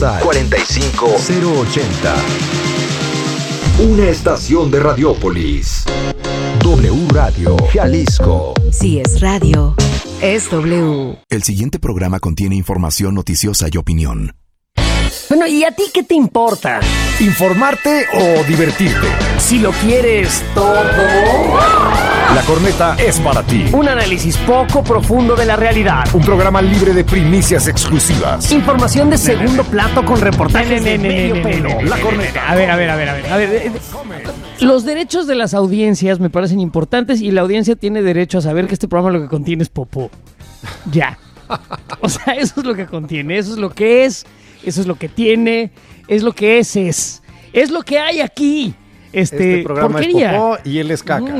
45080. Una estación de Radiópolis. W Radio Jalisco. Si es radio, es W. El siguiente programa contiene información noticiosa y opinión. Bueno, ¿y a ti qué te importa? ¿Informarte o divertirte? Si lo quieres todo. La corneta es para ti. Un análisis poco profundo de la realidad. Un programa libre de primicias exclusivas. Información de segundo plato con reportajes de medio pelo. La corneta. A ver. Los derechos de las audiencias me parecen importantes y la audiencia tiene derecho a saber que este programa lo que contiene es popó. Ya. O sea, eso es lo que contiene, eso es lo que es, eso es lo que tiene, es lo que es. Es lo que hay aquí. Este programa porquería. Es popó y él es caca.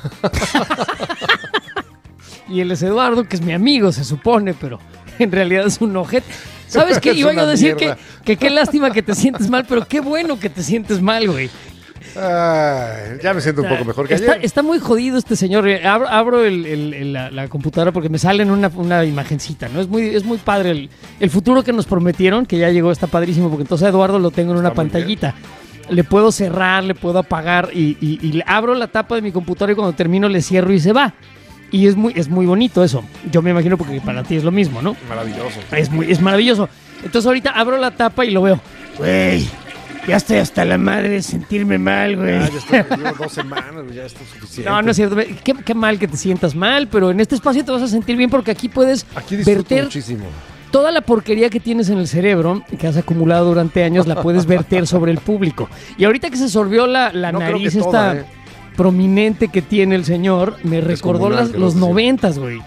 Y él es Eduardo, que es mi amigo, se supone, pero en realidad es un ojete. ¿Sabes qué? Iba yo a decir que qué lástima que te sientes mal, pero qué bueno que te sientes mal, güey. Ya me siento un poco mejor que ayer. Está muy jodido este señor. Abro la computadora porque me sale en una imagencita, ¿no? Es muy padre el futuro que nos prometieron, que ya llegó, está padrísimo, porque entonces a Eduardo lo tengo en una pantallita. Le puedo cerrar, le puedo apagar y abro la tapa de mi computadora y cuando termino le cierro y se va. Y es muy bonito eso. Yo me imagino porque para ti es lo mismo, ¿no? Maravilloso. Es maravilloso. Entonces ahorita abro la tapa y lo veo. Güey, ya estoy hasta la madre de sentirme mal, güey. Ya llevo 2 semanas, ya esto es suficiente. No es cierto. Qué mal que te sientas mal, pero en este espacio te vas a sentir bien porque aquí puedes verter muchísimo. Toda la porquería que tienes en el cerebro, que has acumulado durante años, la puedes verter sobre el público. Y ahorita que se sorbió la nariz esta prominente que tiene el señor, me recordó los 90s, güey.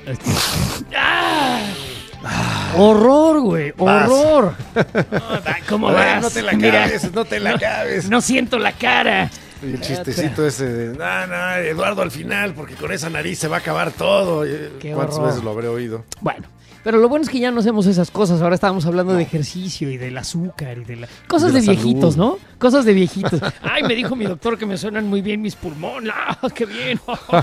Horror, güey, horror. ¿Cómo vas? No te la acabes, no te la acabes. No siento la cara. Y el chistecito ese de, no, Eduardo al final, porque con esa nariz se va a acabar todo. ¿Cuántas veces lo habré oído? Bueno, pero lo bueno es que ya no hacemos esas cosas. Ahora estábamos hablando de ejercicio y del azúcar y de cosas de viejitos, salud. ¿No? Cosas de viejitos. Ay, me dijo mi doctor que me suenan muy bien mis pulmones. ¡Qué bien!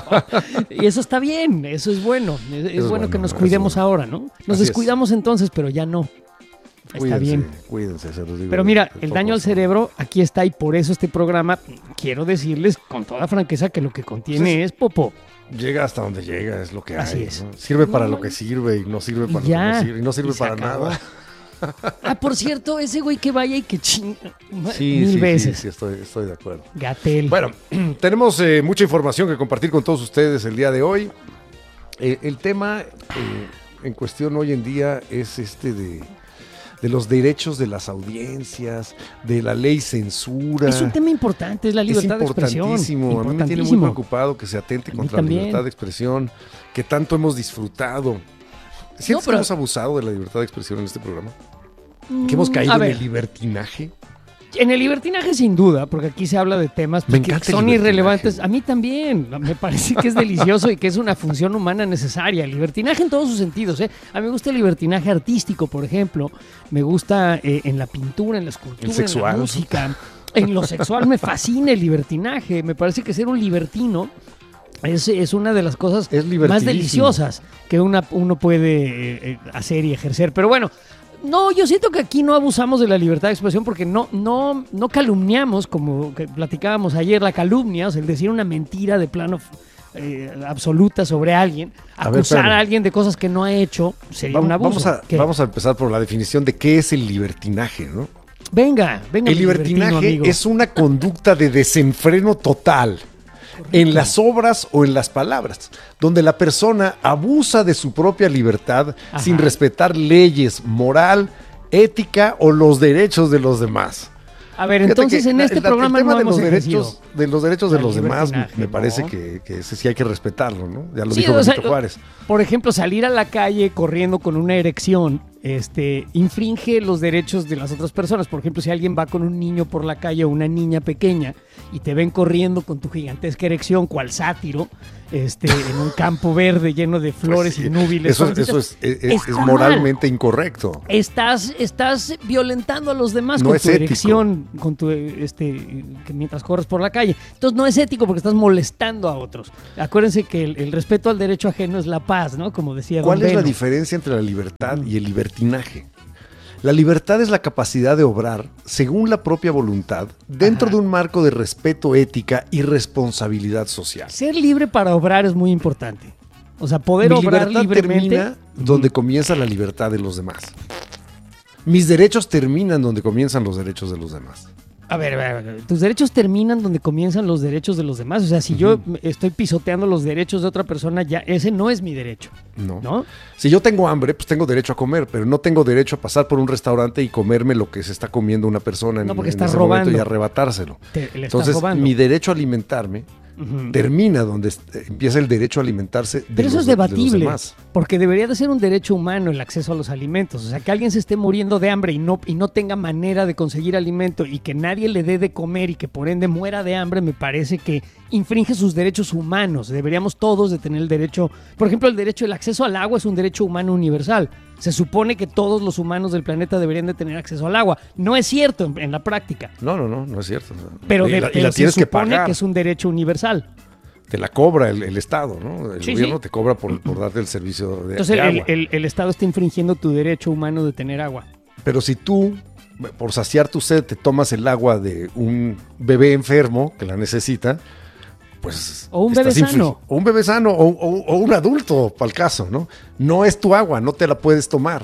Y eso está bien, eso es bueno. Es bueno que nos cuidemos ahora, ¿no? Nos descuidamos entonces, pero ya no. Está bien. Cuídense, se los digo. Pero mira, el daño al cerebro aquí está y por eso este programa, quiero decirles con toda franqueza que lo que contiene es popó. Llega hasta donde llega, es lo que Así hay. es. ¿No? Sirve para lo que sirve y no sirve para lo que no sirve. Y no sirve para nada. Por cierto, ese güey que vaya y que chinga mil veces. Sí, estoy de acuerdo. Gatell. Bueno, tenemos mucha información que compartir con todos ustedes el día de hoy. El tema en cuestión hoy en día es de los derechos de las audiencias, de la ley censura. Es un tema importante, es la libertad de expresión. Es importantísimo. A mí me tiene muy preocupado que se atente contra la libertad de expresión, que tanto hemos disfrutado. ¿Sientes que hemos abusado de la libertad de expresión en este programa? ¿Que hemos caído en el libertinaje? En el libertinaje sin duda, porque aquí se habla de temas que son irrelevantes. A mí también, me parece que es delicioso y que es una función humana necesaria. El libertinaje en todos sus sentidos. A mí me gusta el libertinaje artístico, por ejemplo. Me gusta en la pintura, en la escultura, en la música. En lo sexual me fascina el libertinaje. Me parece que ser un libertino es una de las cosas más deliciosas que uno puede hacer y ejercer. Pero bueno, no, yo siento que aquí no abusamos de la libertad de expresión porque no calumniamos, como que platicábamos ayer, la calumnia, o sea, el decir una mentira de plano absoluta sobre alguien, acusar a alguien de cosas que no ha hecho, sería un abuso. Vamos a empezar por la definición de qué es el libertinaje, ¿no? Venga. El libertinaje es una conducta de desenfreno total. Correcto. En las obras o en las palabras, donde la persona abusa de su propia libertad sin respetar leyes, moral, ética o los derechos de los demás. A ver, entonces en este programa no hemos ejercido. De los derechos de los demás, me parece que ese sí hay que respetarlo, ¿no? Ya lo dijo Benito Juárez. Por ejemplo, salir a la calle corriendo con una erección infringe los derechos de las otras personas. Por ejemplo, si alguien va con un niño por la calle o una niña pequeña y te ven corriendo con tu gigantesca erección, cual sátiro, en un campo verde lleno de flores y núbiles. Eso es moralmente incorrecto. Estás violentando a los demás con tu erección, con tu que mientras corres por la calle. Entonces no es ético porque estás molestando a otros. Acuérdense que el respeto al derecho ajeno es la paz, ¿no? Como decía Don ¿Cuál es Belo. la diferencia entre la libertad y el libertinaje? La libertad es la capacidad de obrar según la propia voluntad, dentro de un marco de respeto, ética y responsabilidad social. Ser libre para obrar es muy importante. O sea, poder obrar libremente. Termina donde comienza la libertad de los demás. Mis derechos terminan donde comienzan los derechos de los demás. A ver, tus derechos terminan donde comienzan los derechos de los demás. O sea, si yo estoy pisoteando los derechos de otra persona, ya ese no es mi derecho. ¿No? Si yo tengo hambre, pues tengo derecho a comer, pero no tengo derecho a pasar por un restaurante y comerme lo que se está comiendo una persona en ese momento y arrebatárselo. Entonces, mi derecho a alimentarme termina donde empieza el derecho a alimentarse de Pero eso los, es debatible, de los demás. Porque debería de ser un derecho humano el acceso a los alimentos. O sea, que alguien se esté muriendo de hambre y no tenga manera de conseguir alimento y que nadie le dé de comer y que por ende muera de hambre, me parece que infringe sus derechos humanos. Deberíamos todos de tener el derecho, por ejemplo, el acceso al agua es un derecho humano universal. Se supone que todos los humanos del planeta deberían de tener acceso al agua. No es cierto en la práctica. No es cierto. Pero la se tienes que supone pagar. que es un derecho universal. Te la cobra el Estado, ¿no? El Sí, gobierno sí. te cobra por darte el servicio de Entonces agua. el Estado está infringiendo tu derecho humano de tener agua. Pero si tú, por saciar tu sed, te tomas el agua de un bebé enfermo que la necesita, pues... O un bebé sano. O un bebé sano, o un adulto, para el caso, ¿no? No es tu agua, no te la puedes tomar.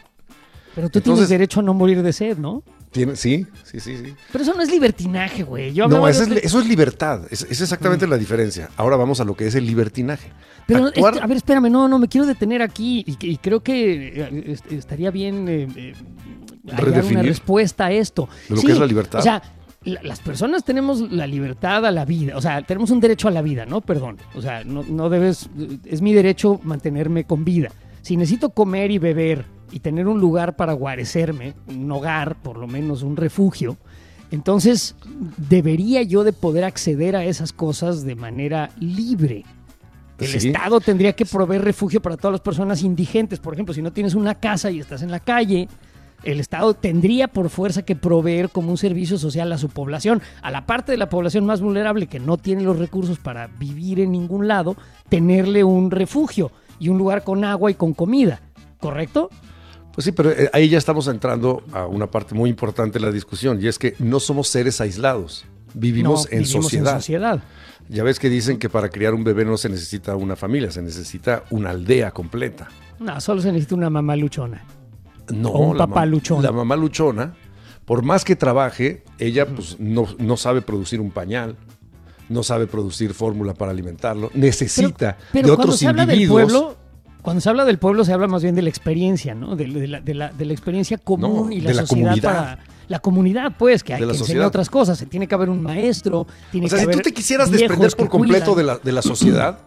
Pero tú tienes derecho a no morir de sed, ¿no? Sí. Pero eso no es libertinaje, güey. No, eso es libertad. Es exactamente la diferencia. Ahora vamos a lo que es el libertinaje. Pero, a ver, espérame, no, me quiero detener aquí y creo que estaría bien hallar una respuesta a esto. De lo que es la libertad. O sea, las personas tenemos la libertad a la vida, o sea, tenemos un derecho a la vida, ¿no? Perdón, o sea, no debes, es mi derecho mantenerme con vida. Si necesito comer y beber y tener un lugar para guarecerme, un hogar, por lo menos un refugio, entonces debería yo de poder acceder a esas cosas de manera libre. El Estado tendría que proveer refugio para todas las personas indigentes. Por ejemplo, si no tienes una casa y estás en la calle, el Estado tendría por fuerza que proveer como un servicio social a su población, a la parte de la población más vulnerable que no tiene los recursos para vivir en ningún lado, tenerle un refugio y un lugar con agua y con comida, ¿correcto? Pues sí, pero ahí ya estamos entrando a una parte muy importante de la discusión, y es que no somos seres aislados, vivimos en sociedad. Ya ves que dicen que para criar un bebé no se necesita una familia, se necesita una aldea completa. No, solo se necesita una mamá luchona. No, o un papá luchón. La mamá luchona, por más que trabaje, ella pues no sabe producir un pañal, no sabe producir fórmula para alimentarlo, necesita de otros individuos. Cuando se habla del pueblo se habla más bien de la experiencia, ¿no? De la experiencia común y la sociedad comunidad. Para la comunidad, pues, que hay que enseñar otras cosas. Tiene que haber un maestro, si tú te quisieras desprender por completo de la sociedad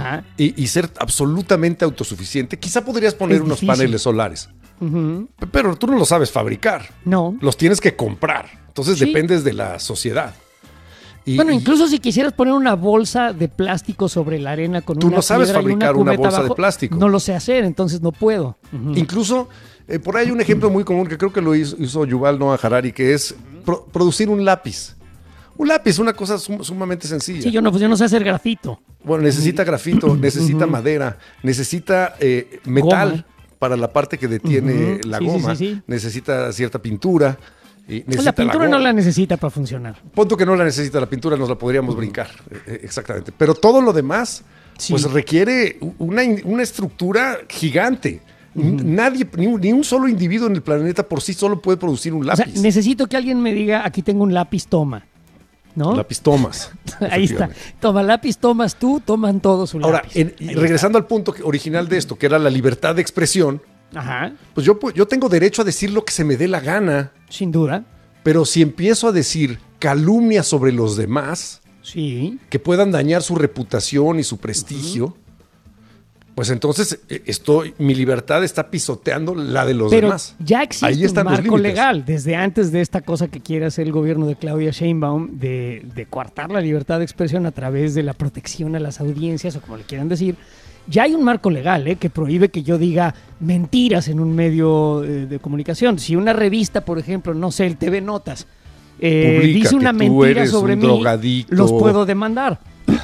y ser absolutamente autosuficiente, quizá podrías poner unos paneles solares. Pero tú no los sabes fabricar. No. Los tienes que comprar. Entonces dependes de la sociedad. Incluso si quisieras poner una bolsa de plástico sobre la arena con tú una no sabes piedra fabricar y una bolsa abajo, de plástico. No lo sé hacer, entonces no puedo. Incluso, por ahí hay un ejemplo muy común que creo que lo hizo Yuval Noah Harari, que es producir un lápiz. Un lápiz, una cosa sumamente sencilla. Sí, yo no sé hacer grafito. Bueno, necesita grafito, necesita madera, necesita metal goma para la parte que detiene la goma. Sí. Necesita cierta pintura. La pintura no la necesita para funcionar. Punto que no la necesita, la pintura nos la podríamos brincar. Exactamente. Pero todo lo demás, pues requiere una estructura gigante. Nadie, ni un solo individuo en el planeta por sí solo puede producir un lápiz. O sea, necesito que alguien me diga, aquí tengo un lápiz, toma. ¿No? Lápiz tomas. Ahí está. Toma lápiz, tomas tú, toman todos un lápiz. Ahora, regresando al punto original de esto, que era la libertad de expresión, pues yo tengo derecho a decir lo que se me dé la gana. Sin duda. Pero si empiezo a decir calumnias sobre los demás, que puedan dañar su reputación y su prestigio, pues entonces mi libertad está pisoteando la de los demás. Pero ya existe un marco legal desde antes de esta cosa que quiere hacer el gobierno de Claudia Sheinbaum de coartar la libertad de expresión a través de la protección a las audiencias o como le quieran decir. Ya hay un marco legal que prohíbe que yo diga mentiras en un medio de comunicación. Si una revista, por ejemplo, no sé, el TV Notas, dice una mentira sobre mí, los puedo demandar.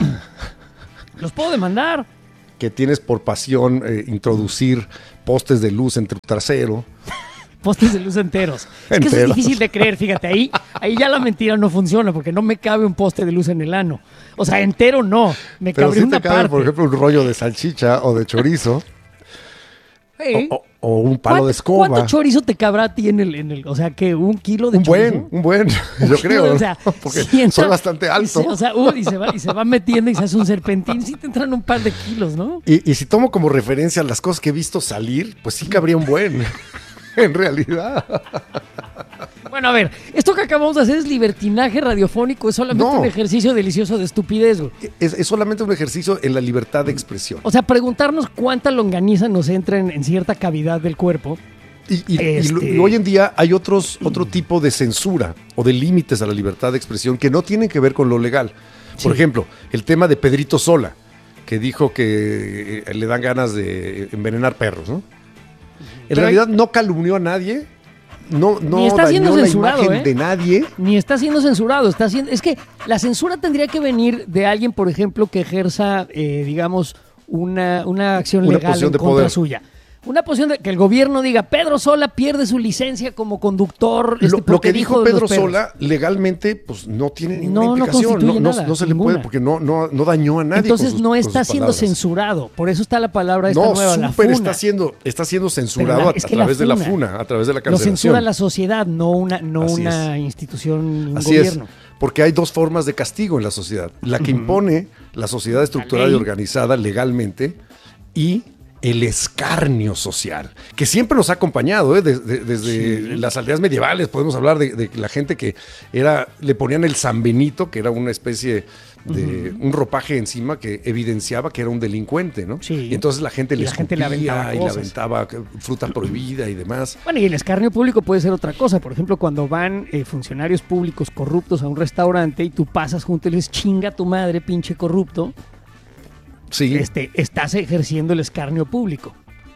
Los puedo demandar. Que tienes por pasión introducir postes de luz entre tu trasero. postes de luz enteros. Es que eso es difícil de creer, fíjate, ahí ya la mentira no funciona porque no me cabe un poste de luz en el ano. O sea, entero no, me pero cabe sí una te cabe, parte. por ejemplo, un rollo de salchicha o de chorizo. O un palo de escoba. ¿Cuánto chorizo te cabrá a ti en el o sea, que un kilo de chorizo? Un buen, yo creo. O sea, porque si entra, son bastante altos. Y se va metiendo y se hace un serpentín, sí te entran un par de kilos, ¿no? Y si tomo como referencia las cosas que he visto salir, pues sí cabría un buen, en realidad. Bueno, a ver, esto que acabamos de hacer es libertinaje radiofónico, es solamente un ejercicio delicioso de estupidez, güey. Es solamente un ejercicio en la libertad de expresión. O sea, preguntarnos cuánta longaniza nos entra en cierta cavidad del cuerpo. Y hoy en día hay otro tipo de censura o de límites a la libertad de expresión que no tienen que ver con lo legal. Por ejemplo, el tema de Pedrito Sola, que dijo que le dan ganas de envenenar perros, ¿no? En realidad no calumnió a nadie. No está siendo dañó censurado, la imagen de nadie. Ni está siendo censurado. Es que la censura tendría que venir de alguien, por ejemplo, que ejerza, digamos, una acción legal en contra suya. Una posición de que el gobierno diga, Pedro Sola pierde su licencia como conductor. Lo que dijo Pedro Sola legalmente, pues no tiene ninguna implicación. No se le puede, porque no dañó a nadie. Entonces no está siendo censurado. Por eso está la palabra esta nueva, la funa. Está siendo censurado a través de la funa, a través de la cancelación. Lo censura la sociedad, no una institución, un gobierno. Porque hay dos formas de castigo en la sociedad. La que impone la sociedad estructurada y organizada legalmente y el escarnio social, que siempre nos ha acompañado, desde las aldeas medievales. Podemos hablar de la gente que le ponían el San Benito, que era una especie de un ropaje encima que evidenciaba que era un delincuente, ¿no? Sí. Y entonces la gente le aventaba fruta prohibida y demás. Bueno, y el escarnio público puede ser otra cosa. Por ejemplo, cuando van funcionarios públicos corruptos a un restaurante y tú pasas junto y les chinga tu madre, pinche corrupto. Sí. Estás ejerciendo el escarnio público.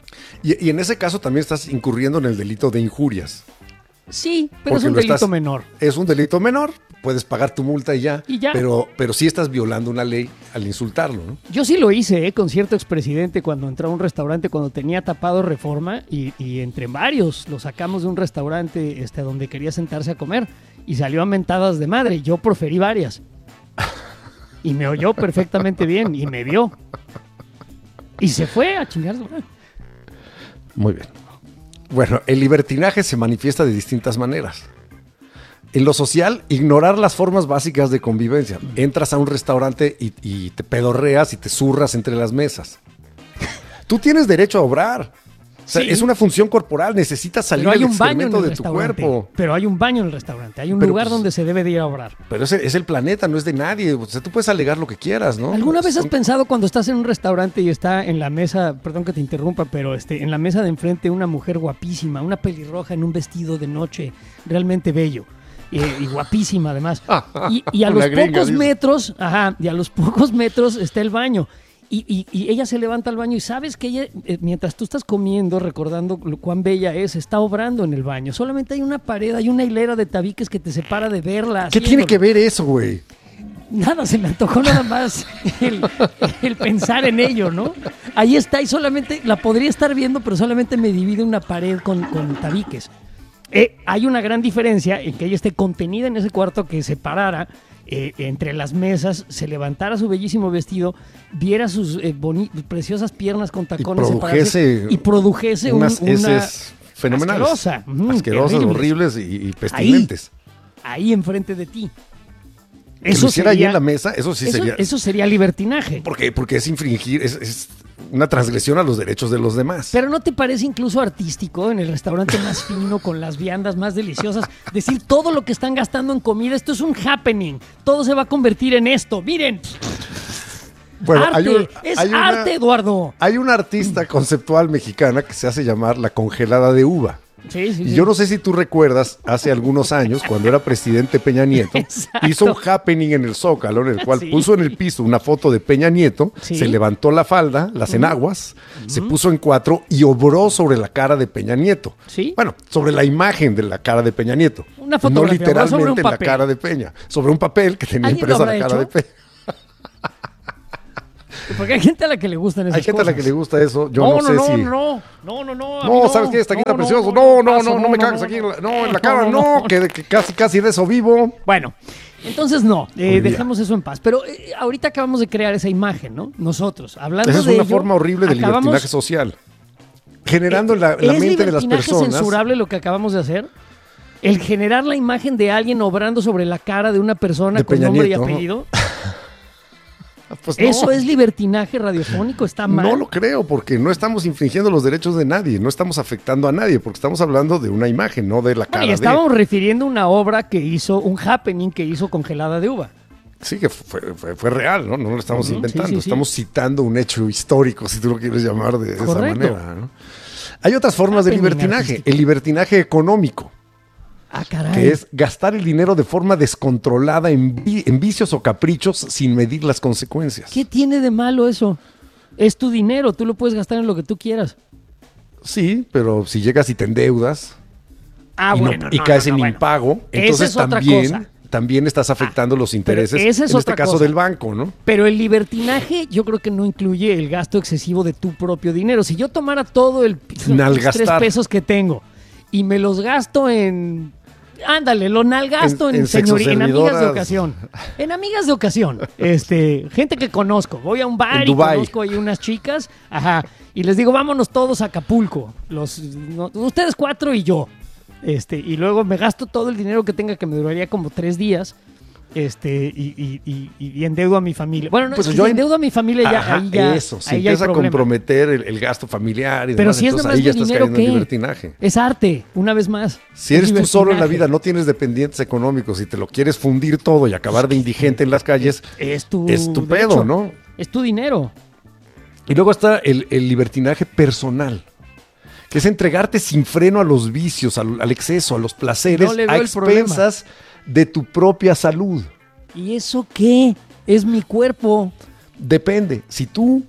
Y en ese caso también estás incurriendo en el delito de injurias. Sí, pero es un delito menor. Es un delito menor, puedes pagar tu multa y ya. Pero sí estás violando una ley al insultarlo, ¿no? Yo sí lo hice, con cierto expresidente cuando entró a un restaurante, cuando tenía tapado Reforma, y entre varios lo sacamos de un restaurante donde quería sentarse a comer y salió a mentadas de madre. Yo proferí varias. Y me oyó perfectamente bien y me vio. Y se fue a chingar. Muy bien. Bueno, el libertinaje se manifiesta de distintas maneras. En lo social, ignorar las formas básicas de convivencia. Entras a un restaurante y te pedorreas y te zurras entre las mesas. Tú tienes derecho a obrar. O sea, es una función corporal, necesitas salir del excremento de tu cuerpo. Pero hay un baño en el restaurante, hay un lugar donde se debe de ir a obrar. Pero es el planeta, no es de nadie. O sea, tú puedes alegar lo que quieras, ¿no? ¿Alguna vez has pensado cuando estás en un restaurante y está en la mesa, perdón que te interrumpa, pero en la mesa de enfrente una mujer guapísima, una pelirroja en un vestido de noche realmente bello? Y guapísima además. Y a los pocos metros, está el baño. Y ella se levanta al baño y sabes que ella, mientras tú estás comiendo, recordando cuán bella es, está obrando en el baño. Solamente hay una pared, hay una hilera de tabiques que te separa de verla. ¿Qué tiene que ver eso, güey? Nada, se me antojó nada más el pensar en ello, ¿no? Ahí está y solamente la podría estar viendo, pero solamente me divide una pared con tabiques. Hay una gran diferencia en que ella esté contenida en ese cuarto, que separara entre las mesas, se levantara su bellísimo vestido, viera sus preciosas piernas con tacones y produjese unas heces fenomenales, asquerosas, horribles y pestilentes. Ahí enfrente de ti. Eso hiciera ahí en la mesa, eso sería. Eso sería libertinaje. Porque es infringir, es una transgresión a los derechos de los demás. Pero ¿no te parece incluso artístico en el restaurante más fino, con las viandas más deliciosas, decir todo lo que están gastando en comida? Esto es un happening. Todo se va a convertir en esto. Miren. Bueno, arte, Eduardo. Hay una artista conceptual mexicana que se hace llamar la congelada de uva. Sí. Yo no sé si tú recuerdas, hace algunos años, cuando era presidente Peña Nieto, hizo un happening en el Zócalo, en el cual puso en el piso una foto de Peña Nieto, se levantó la falda, las enaguas, se puso en cuatro y obró sobre la cara de Peña Nieto. ¿Sí? Bueno, sobre la imagen de la cara de Peña Nieto. Una fotografía, no literalmente en la cara de Peña, sobre un papel que tenía impresa la cara de Peña. Porque hay gente a la que le gustan esas cosas. Hay gente a la que le gusta eso. Yo no sé si... No, ¿sabes qué? Está aquí tan precioso. No me cagas aquí. No, en la cara, no. Que casi de eso vivo. Bueno, entonces no. Dejemos eso en paz. Pero ahorita acabamos de crear esa imagen, ¿no? Nosotros, hablando de ello. Esa es una forma horrible de libertinaje social. Generando la mente de las personas. ¿Es libertinaje censurable lo que acabamos de hacer? El generar la imagen de alguien obrando sobre la cara de una persona con nombre y apellido. Pues no. ¿Eso es libertinaje radiofónico? ¿Está mal? No lo creo, porque no estamos infringiendo los derechos de nadie, no estamos afectando a nadie, porque estamos hablando de una imagen, no de la cara. Y estábamos refiriendo a una obra que hizo, un happening que hizo Congelada de Uva. Sí, que fue real, ¿no? No lo estamos inventando, estamos citando un hecho histórico, si tú lo quieres llamar de esa manera, ¿no? Hay otras formas de libertinaje, el libertinaje económico. Que es gastar el dinero de forma descontrolada en vicios o caprichos sin medir las consecuencias. ¿Qué tiene de malo eso? Es tu dinero, tú lo puedes gastar en lo que tú quieras. Sí, pero si llegas y te endeudas y caes en impago, entonces también estás afectando los intereses, en este caso del banco, ¿no? Pero el libertinaje yo creo que no incluye el gasto excesivo de tu propio dinero. Si yo tomara todo los 3 pesos que tengo y me los gasto en... Ándale, lo nalgasto en amigas de ocasión. En amigas de ocasión. Gente que conozco. Voy a un bar y conozco ahí unas chicas. Ajá. Y les digo, vámonos todos a Acapulco. Ustedes 4 y yo. Y luego me gasto todo el dinero que tenga, que me duraría como 3 días. Y endeudo a mi familia. Bueno, pues si endeudo a mi familia, ahí ya eso, se empieza a comprometer el gasto familiar y pero demás, si es entonces ahí ya estás cayendo en libertinaje. Es arte, una vez más. Si eres tú solo en la vida, no tienes dependientes económicos y te lo quieres fundir todo y acabar de indigente en las calles, es tu pedo, ¿no? Es tu dinero. Y luego está el libertinaje personal, que es entregarte sin freno a los vicios, al exceso, a los placeres, a expensas de tu propia salud. ¿Y eso qué? Es mi cuerpo. Depende. Si tú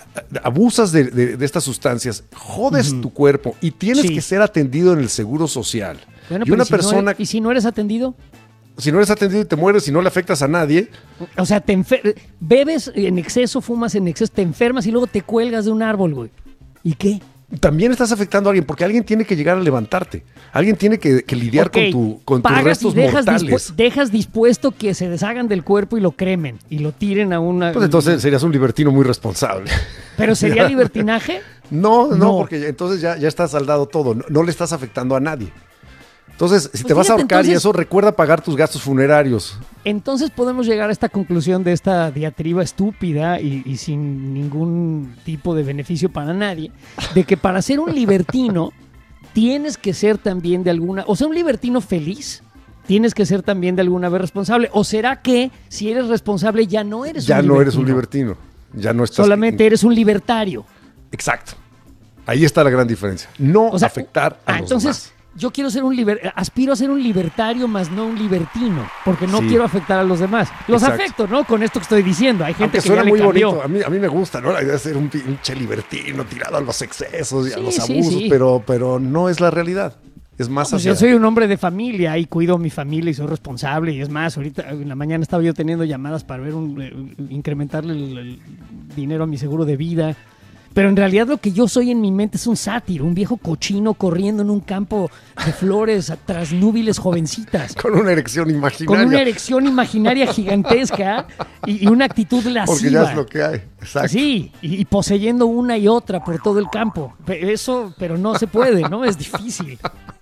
abusas de estas sustancias, jodes tu cuerpo y tienes que ser atendido en el seguro social. Bueno, y una persona... ¿Y si no eres atendido? Si no eres atendido y te mueres y no le afectas a nadie. O sea, bebes en exceso, fumas en exceso, te enfermas y luego te cuelgas de un árbol, güey. ¿Y qué? También estás afectando a alguien, porque alguien tiene que llegar a levantarte. Alguien tiene que lidiar con tus restos mortales. Dejas dispuesto que se deshagan del cuerpo y lo cremen y lo tiren a una... Pues entonces serías un libertino muy responsable. ¿Pero sería libertinaje? No, porque entonces ya está saldado todo. No le estás afectando a nadie. Entonces, si te vas a ahorcar y eso, recuerda pagar tus gastos funerarios. Entonces podemos llegar a esta conclusión de esta diatriba estúpida y sin ningún tipo de beneficio para nadie, de que para ser un libertino tienes que ser también de alguna... O sea, un libertino feliz tienes que ser también de alguna vez responsable. ¿O será que si eres responsable ya no eres un libertino? Ya no eres un libertino. Ya no estás... Solamente eres un libertario. Exacto. Ahí está la gran diferencia. Afectar a los demás. Yo quiero ser aspiro a ser un libertario, más no un libertino, porque no quiero afectar a los demás. Los afecto, ¿no? Con esto que estoy diciendo. Hay gente que suena muy bonito. A mí me gusta, ¿no? La idea de ser un pinche libertino tirado a los excesos y a los abusos, pero no es la realidad. Es más hacia... Yo soy un hombre de familia y cuido a mi familia y soy responsable. Y es más, ahorita en la mañana estaba yo teniendo llamadas para ver incrementarle el dinero a mi seguro de vida. Pero en realidad lo que yo soy en mi mente es un sátiro, un viejo cochino corriendo en un campo de flores tras núbiles jovencitas. Con una erección imaginaria. Con una erección imaginaria gigantesca y una actitud lasciva. Porque ya es lo que hay, exacto. Sí, y poseyendo una y otra por todo el campo. Eso, pero no se puede, ¿no? Es difícil.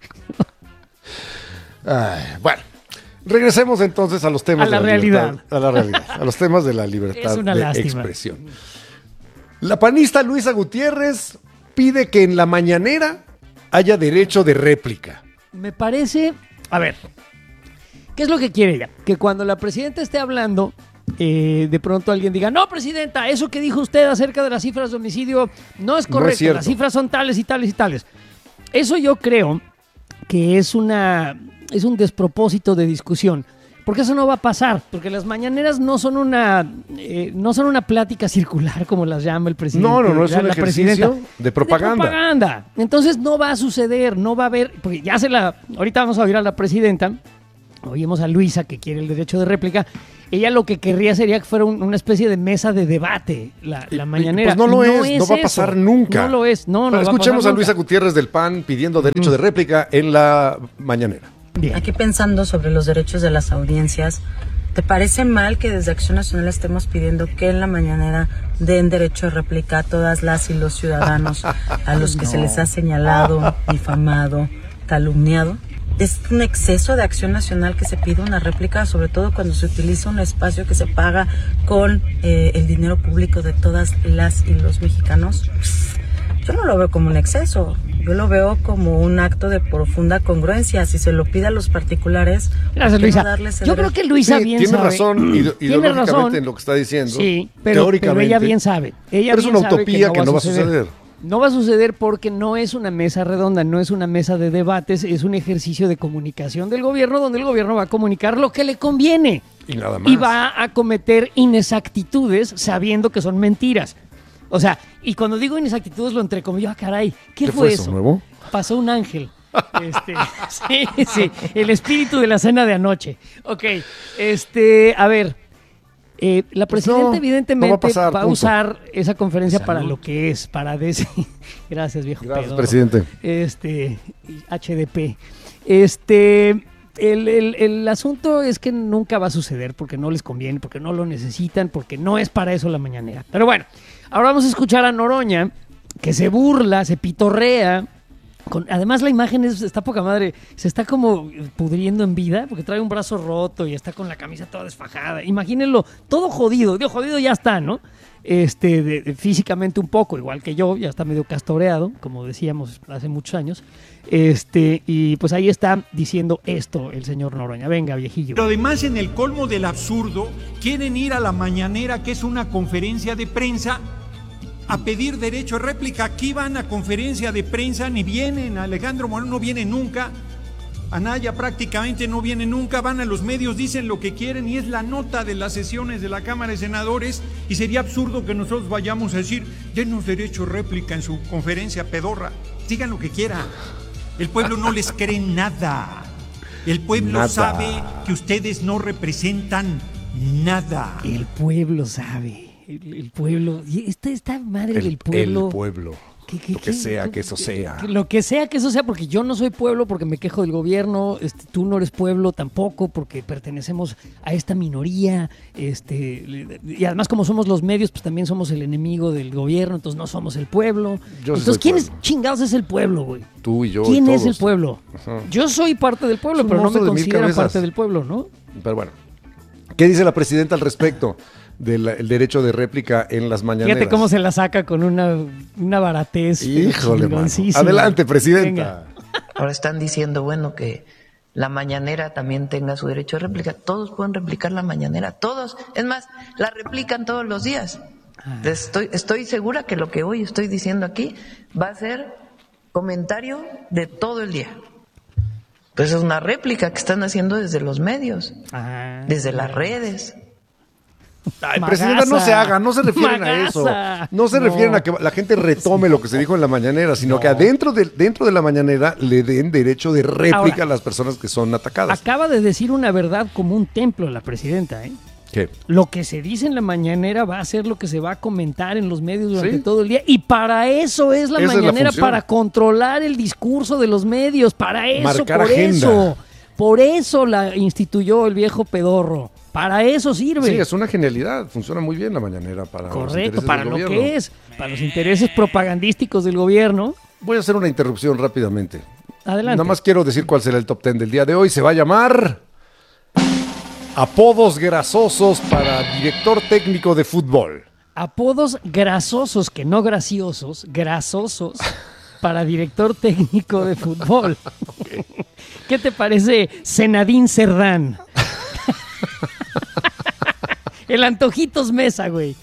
Bueno, regresemos entonces a los temas de la realidad. Libertad, a la realidad, a los temas de la libertad de expresión. La panista Luisa Gutiérrez pide que en la mañanera haya derecho de réplica. Me parece... A ver, ¿qué es lo que quiere ella? Que cuando la presidenta esté hablando, de pronto alguien diga, no, presidenta, eso que dijo usted acerca de las cifras de homicidio no es correcto, las cifras son tales y tales y tales. Eso yo creo que es un despropósito de discusión. Porque eso no va a pasar, porque las mañaneras no son una plática circular como las llama el presidente. No, es un ejercicio de propaganda. Entonces no va a suceder, no va a haber, porque ahorita vamos a oír a la presidenta oímos a Luisa que quiere el derecho de réplica. Ella lo que querría sería que fuera una especie de mesa de debate, la mañanera. Pues no va a pasar nunca. No lo es, no va a pasar escuchemos a nunca. Luisa Gutiérrez del PAN pidiendo derecho de réplica en la mañanera. Bien. Aquí pensando sobre los derechos de las audiencias, ¿te parece mal que desde Acción Nacional estemos pidiendo que en la mañanera den derecho de réplica a todas las y los ciudadanos a los que se les ha señalado, difamado, calumniado? Es un exceso de Acción Nacional que se pide una réplica, sobre todo cuando se utiliza un espacio que se paga con el dinero público de todas las y los mexicanos. Yo no lo veo como un exceso, yo lo veo como un acto de profunda congruencia. Si se lo pide a los particulares, gracias, Luisa. Yo creo que Luisa bien tiene sabe. Razón ideológicamente en lo que está diciendo. Sí, pero ella bien sabe. Pero es una utopía que no va a suceder. No va a suceder porque no es una mesa redonda, no es una mesa de debates, es un ejercicio de comunicación del gobierno donde el gobierno va a comunicar lo que le conviene. Y nada más. Y va a cometer inexactitudes sabiendo que son mentiras. O sea, y cuando digo inexactitudes lo entrecomillo, caray, ¿qué fue eso? ¿Nuevo? Pasó un ángel. Sí, el espíritu de la cena de anoche. Ok, a ver, la presidenta evidentemente va a usar esa conferencia para lo que es, para decir, gracias viejo Gracias, pedorro. presidente. HDP. El asunto es que nunca va a suceder porque no les conviene, porque no lo necesitan, porque no es para eso la mañanera. Pero bueno, ahora vamos a escuchar a Noroña, que se burla, se pitorrea. Además la imagen está poca madre, se está como pudriendo en vida porque trae un brazo roto y está con la camisa toda desfajada. Imagínenlo, todo jodido, jodido ya está, ¿no? Físicamente un poco, igual que yo, ya está medio castoreado, como decíamos hace muchos años. Y pues ahí está diciendo esto el señor Noroña. Venga, viejillo. Pero además, en el colmo del absurdo, quieren ir a la mañanera, que es una conferencia de prensa, a pedir derecho de réplica. Aquí van a conferencia de prensa, ni vienen. Alejandro Moreno no viene nunca. Anaya prácticamente no viene nunca. Van a los medios, dicen lo que quieren y es la nota de las sesiones de la Cámara de Senadores. Y sería absurdo que nosotros vayamos a decir, denos derecho de réplica en su conferencia pedorra. Digan lo que quieran. El pueblo no les cree nada. El pueblo sabe que ustedes no representan nada. El pueblo sabe. El pueblo, y esta madre del pueblo. El pueblo. Lo que sea que eso sea. Lo que sea que eso sea, porque yo no soy pueblo porque me quejo del gobierno, tú no eres pueblo tampoco porque pertenecemos a esta minoría, y además como somos los medios, pues también somos el enemigo del gobierno, entonces no somos el pueblo. Entonces, ¿quién es chingados es el pueblo, güey? Tú y yo. ¿Quién y es el pueblo? Ajá. Yo soy parte del pueblo, pero no me consideran parte del pueblo, ¿no? Pero bueno, ¿qué dice la presidenta al respecto del derecho de réplica en las mañaneras? Fíjate cómo se la saca con una baratez. Híjole, mano. Adelante, presidenta. Venga. Ahora están diciendo, bueno, que la mañanera también tenga su derecho de réplica. Todos pueden replicar la mañanera, todos. Es más, la replican todos los días. Estoy segura que lo que hoy estoy diciendo aquí va a ser comentario de todo el día. Pues es una réplica que están haciendo desde los medios, desde las redes. Ay, presidenta, no se haga, no se refieren a eso. No se refieren a que la gente retome lo que se dijo en la mañanera, sino que dentro de la mañanera le den derecho de réplica a las personas que son atacadas. Acaba de decir una verdad como un templo la presidenta, ¿eh? ¿Qué? Lo que se dice en la mañanera va a ser lo que se va a comentar en los medios durante todo el día. Y para eso es la mañanera, para controlar el discurso de los medios. Para eso, marcar agenda. Por eso la instituyó el viejo pedorro. Para eso sirve. Sí, es una genialidad. Funciona muy bien la mañanera para correcto, para lo que es. Para los intereses propagandísticos del gobierno. Voy a hacer una interrupción rápidamente. Adelante. Nada más quiero decir cuál será el top 10 del día de hoy. Se va a llamar Apodos grasosos para director técnico de fútbol. Apodos grasosos, que no graciosos, grasosos para director técnico de fútbol. Okay. ¿Qué te parece Zenadín Cerdán? El Antojitos Mesa, güey.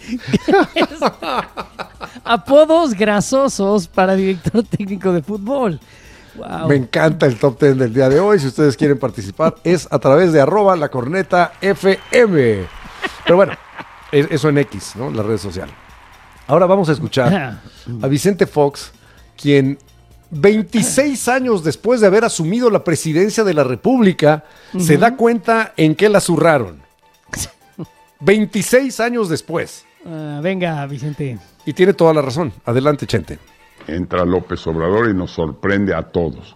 Apodos grasosos para director técnico de fútbol. Wow. Me encanta el top 10 del día de hoy. Si ustedes quieren participar, es a través de @lacornetafm. Pero bueno, eso en X, ¿no? La red social. Ahora vamos a escuchar a Vicente Fox, quien 26 años después de haber asumido la presidencia de la República, se da cuenta en qué la zurraron. 26 años después. Venga, Vicente. Y tiene toda la razón. Adelante, Chente. Entra López Obrador y nos sorprende a todos.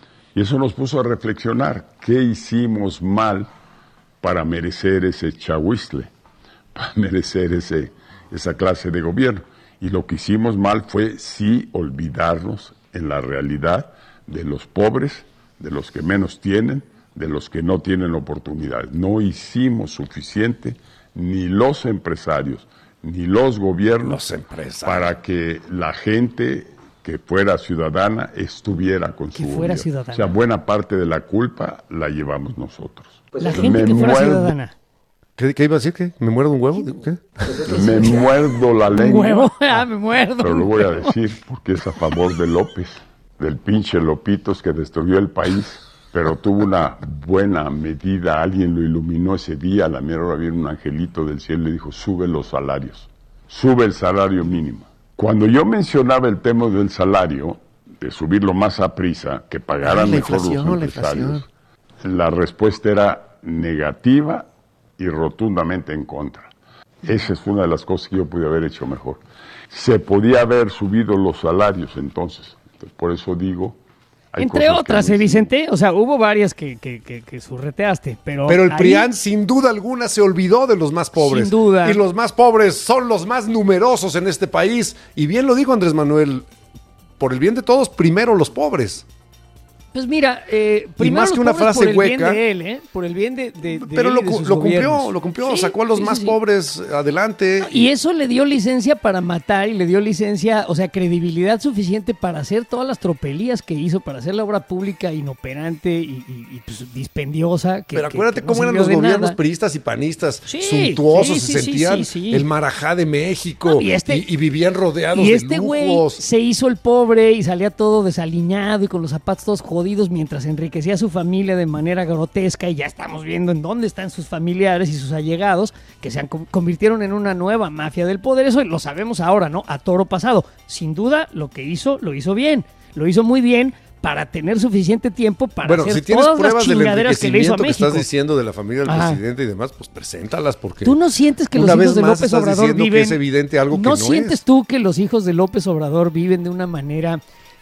Y eso nos puso a reflexionar. ¿Qué hicimos mal para merecer ese chahuizle? Para merecer esa clase de gobierno. Y lo que hicimos mal fue sí olvidarnos en la realidad de los pobres, de los que menos tienen, de los que no tienen oportunidades. No hicimos suficiente, ni los empresarios, ni los gobiernos, para que la gente que fuera ciudadana estuviera con su gobierno. O sea, buena parte de la culpa la llevamos nosotros. La gente que fuera ciudadana. ¿Qué iba a decir? ¿Qué? ¿Me muerdo un huevo? ¿Qué? Me muerdo la lengua. ¿Un huevo? Me muerdo. Pero lo voy a decir porque es a favor de López, del pinche Lopitos que destruyó el país, pero tuvo una buena medida. Alguien lo iluminó ese día. A la mera hora vino un angelito del cielo y le dijo: sube los salarios, sube el salario mínimo. Cuando yo mencionaba el tema del salario, de subirlo más a prisa, que pagaran mejor los empresarios, la respuesta era negativa y rotundamente en contra. Esa es una de las cosas que yo pude haber hecho mejor. Se podía haber subido los salarios entonces por eso digo... Entre otras, Vicente, o sea, hubo varias que surreteaste, pero el PRIAN sin duda alguna se olvidó de los más pobres. Sin duda. Y los más pobres son los más numerosos en este país. Y bien lo dijo Andrés Manuel, por el bien de todos, primero los pobres. Pues mira, primero más que una frase por el hueca, bien de él, por el bien de pero él lo cumplió, sí, sacó a los más pobres adelante. Y eso le dio licencia para matar y le dio licencia, o sea, credibilidad suficiente para hacer todas las tropelías que hizo, para hacer la obra pública inoperante y pues, dispendiosa. Pero acuérdate cómo eran los gobiernos priistas y panistas, suntuosos, se sentían el Marajá de México y vivían rodeados de lujos. Y este güey se hizo el pobre y salía todo desaliñado y con los zapatos todos jodidos mientras enriquecía a su familia de manera grotesca, y ya estamos viendo en dónde están sus familiares y sus allegados que se convirtieron en una nueva mafia del poder. Eso lo sabemos ahora, ¿no? A toro pasado. Sin duda, lo que hizo, lo hizo bien. Lo hizo muy bien para tener suficiente tiempo para hacer si tienes todas pruebas las chingaderas que le hizo a México. Que estás diciendo de la familia del presidente y demás, pues preséntalas, porque ¿tú no sientes que los hijos de López Obrador viven? Que es evidente algo que no sientes es. tú que los hijos de López Obrador viven de una manera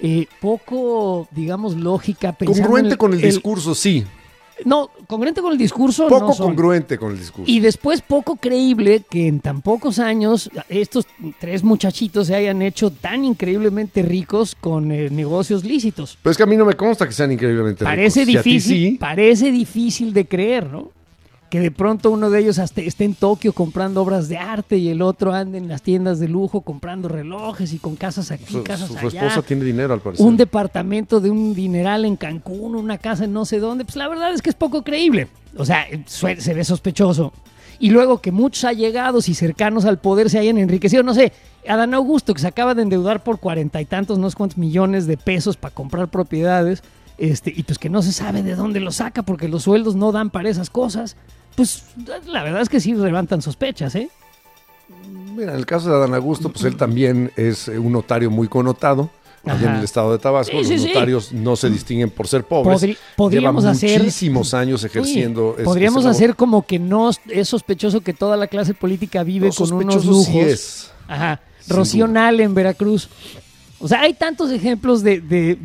poco, digamos, lógica, congruente con el discurso, sí. No, congruente con el discurso poco no son. Congruente con el discurso. Y después poco creíble que en tan pocos años estos tres muchachitos se hayan hecho tan increíblemente ricos con negocios lícitos. Pero es que a mí no me consta que sean increíblemente ricos. Parece difícil de creer, ¿no? Que de pronto uno de ellos hasta esté en Tokio comprando obras de arte y el otro ande en las tiendas de lujo comprando relojes y con casas aquí, casas allá. Su esposa tiene dinero, al parecer. Un departamento de un dineral en Cancún, una casa en no sé dónde. Pues la verdad es que es poco creíble. O sea, se ve sospechoso. Y luego que muchos allegados y cercanos al poder se hayan enriquecido. No sé, Adán Augusto, que se acaba de endeudar por 40 y tantos, no sé cuántos millones de pesos para comprar propiedades, y pues que no se sabe de dónde lo saca porque los sueldos no dan para esas cosas. Pues la verdad es que sí levantan sospechas, ¿eh? Mira, en el caso de Adán Augusto, pues él también es un notario muy connotado. Allá en el estado de Tabasco, los notarios no se distinguen por ser pobres. Podríamos hacer muchísimos años ejerciendo. Podríamos hacer como que no es sospechoso que toda la clase política vive con unos lujos. Sí es. Ajá. Rocío Nale en Veracruz. O sea, hay tantos ejemplos de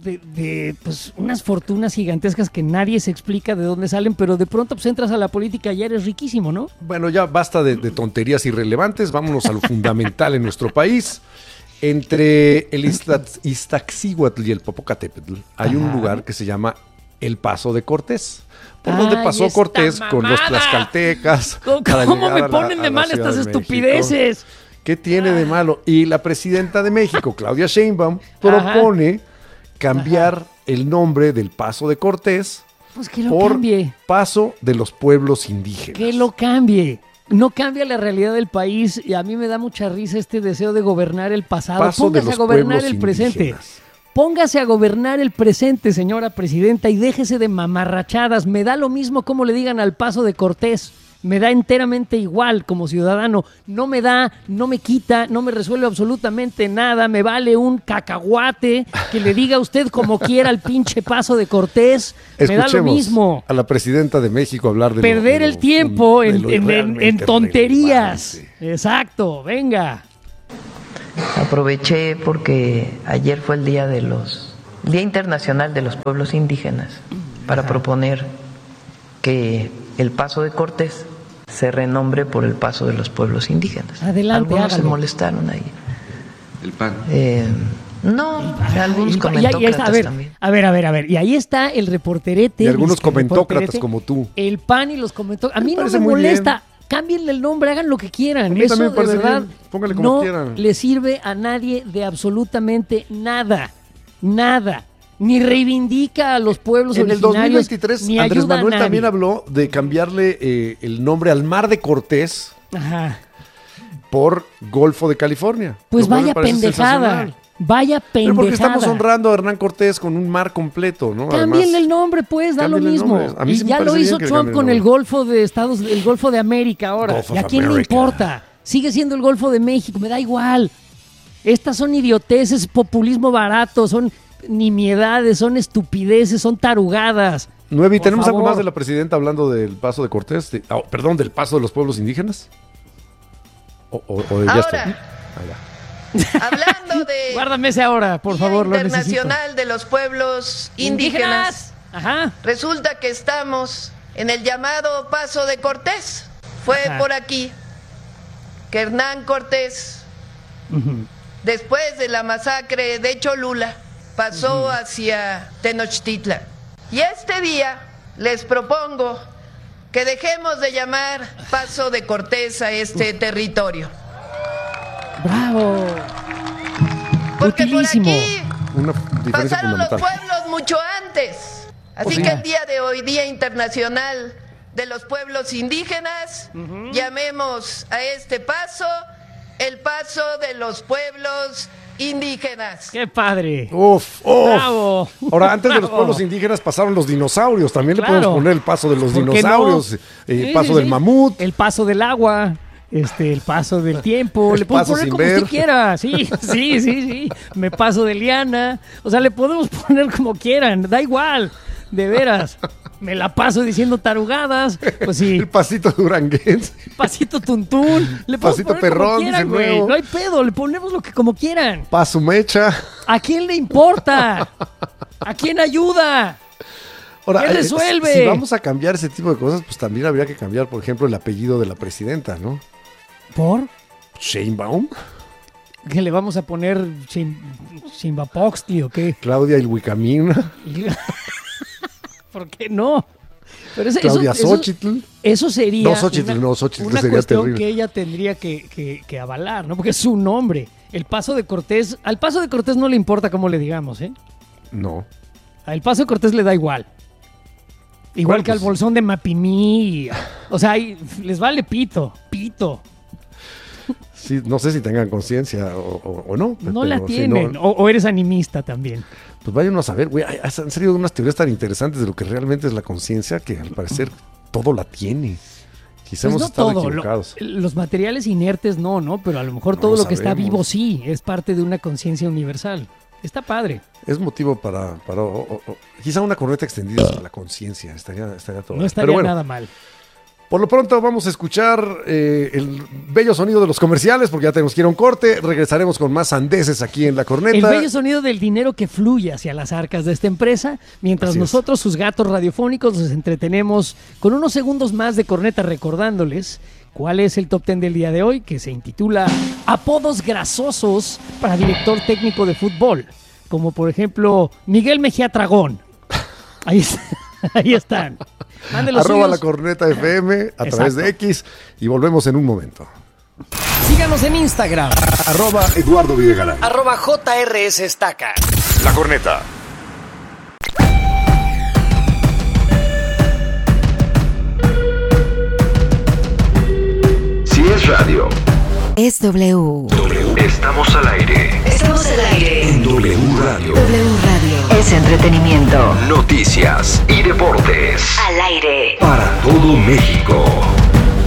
pues unas fortunas gigantescas que nadie se explica de dónde salen, pero de pronto pues entras a la política y ya eres riquísimo, ¿no? Bueno, ya basta de tonterías irrelevantes, vámonos a lo fundamental en nuestro país. Entre el Iztaccíhuatl y el Popocatépetl hay un lugar que se llama El Paso de Cortés, por donde pasó Cortés con los tlaxcaltecas. ¿Cómo me ponen de mal estas estupideces? ¿Qué tiene de malo? Y la presidenta de México, Claudia Sheinbaum, propone cambiar el nombre del Paso de Cortés por Paso de los Pueblos Indígenas. Que lo cambie. No cambia la realidad del país, y a mí me da mucha risa este deseo de gobernar el pasado. Póngase a gobernar el presente. Póngase a gobernar el presente, señora presidenta, y déjese de mamarrachadas. Me da lo mismo cómo le digan al Paso de Cortés. me da enteramente igual como ciudadano. No me da, no me quita, no me resuelve absolutamente nada. Me vale un cacahuate que le diga a usted como quiera el pinche Paso de Cortés. Me da lo mismo. A la presidenta de México hablar de perder el tiempo en tonterías. Exacto, venga. Aproveché porque ayer fue el Día Internacional de los Pueblos Indígenas para proponer que el Paso de Cortés se renombre por el Paso de los Pueblos Indígenas. Adelante, algunos hágalo. se molestaron ahí. El PAN. No, algunos comentócratas también. A ver. Y ahí está el reporterete. Y algunos comentócratas como tú. El PAN y los comentócratas. A mí no me molesta. Cámbienle el nombre, hagan lo que quieran. Eso de verdad póngale como no quieran. le sirve a nadie de absolutamente nada. Nada. Ni reivindica a los pueblos originarios. En el 2023, ni Andrés ayuda Manuel a nadie. también habló de cambiarle el nombre al Mar de Cortés por Golfo de California. Pues vaya pendejada. Vaya pendejada. Pero porque estamos honrando a Hernán Cortés con un mar completo, ¿no? Cámbienle el nombre, pues, da lo mismo. Y ya lo hizo Trump con el Golfo de América ahora. ¿Y a quién le importa? Sigue siendo el Golfo de México, me da igual. Estas son idioteces, populismo barato, son nimiedades, son estupideces, son tarugadas. 9, ¿y tenemos algo más de la presidenta hablando del Paso de Cortés? Del Paso de los Pueblos Indígenas. Ya está. Hablando de Guárdame ese ahora, por favor, lo necesito. Internacional de los Pueblos Indígenas. Resulta que estamos en el llamado Paso de Cortés. Fue por aquí que Hernán Cortés, después de la masacre de Cholula, pasó hacia Tenochtitlan. Y este día les propongo que dejemos de llamar Paso de Cortés a este territorio. ¡Bravo! Porque Utilísimo. Por aquí pasaron los pueblos mucho antes. Así que el día de hoy, Día Internacional de los Pueblos Indígenas, llamemos a este paso el Paso de los Pueblos Indígenas. ¡Qué padre! ¡Bravo! Ahora, antes de los pueblos indígenas pasaron los dinosaurios. También le podemos poner el Paso de los dinosaurios, el Paso del mamut. El Paso del agua. El paso del tiempo, le podemos poner como usted quiera, sí, me paso de liana, o sea, le podemos poner como quieran, da igual, de veras, me la paso diciendo tarugadas, pues sí. El pasito duranguense. Pasito tuntún, le podemos pasito poner perrón, como quieran, güey, no hay pedo, le ponemos lo que como quieran. Paso mecha. ¿A quién le importa? ¿A quién ayuda? Ahora, ¿qué resuelve? Si vamos a cambiar ese tipo de cosas, pues también habría que cambiar, por ejemplo, el apellido de la presidenta, ¿no? ¿Por? ¿Sheinbaum? ¿Que le vamos a poner Sheinbapoxtli o qué? Claudia Ilhuicamina. ¿Por qué no? Pero Claudia Xochitl. Eso sería no, Xochitl una sería cuestión terrible. que ella tendría que avalar, ¿no? Porque es su nombre. El Paso de Cortés, al Paso de Cortés no le importa cómo le digamos, ¿eh? No. Al Paso de Cortés le da igual. Igual bueno, que al Bolsón de Mapimí. O sea, les vale pito. Sí, no sé si tengan conciencia o no. No la tienen. Sí, o eres animista también. Pues váyanos a saber, güey. Han salido unas teorías tan interesantes de lo que realmente es la conciencia que al parecer todo la tiene. Quizá hemos estado equivocados. Los materiales inertes no, pero a lo mejor todo lo que está vivo sí es parte de una conciencia universal. Está padre. Es motivo para quizá una corneta extendida sobre la conciencia. Estaría todo. No estaría nada mal. Por lo pronto vamos a escuchar el bello sonido de los comerciales porque ya tenemos que ir a un corte. Regresaremos con más sandeces aquí en La Corneta. El bello sonido del dinero que fluye hacia las arcas de esta empresa, mientras nosotros, sus gatos radiofónicos, nos entretenemos con unos segundos más de Corneta recordándoles cuál es el top 10 del día de hoy, que se intitula Apodos grasosos para director técnico de fútbol, como por ejemplo Miguel Mejía Tragón. Ahí están. @ La Corneta FM a través de X y volvemos en un momento. Síganos en Instagram. @ Eduardo Videgaray. @JRS Estaca. La Corneta. Si es radio, es W. Estamos al aire. Estamos al aire. En W Radio. W Radio. Es entretenimiento. Noticias y deportes. Al aire. Para todo México.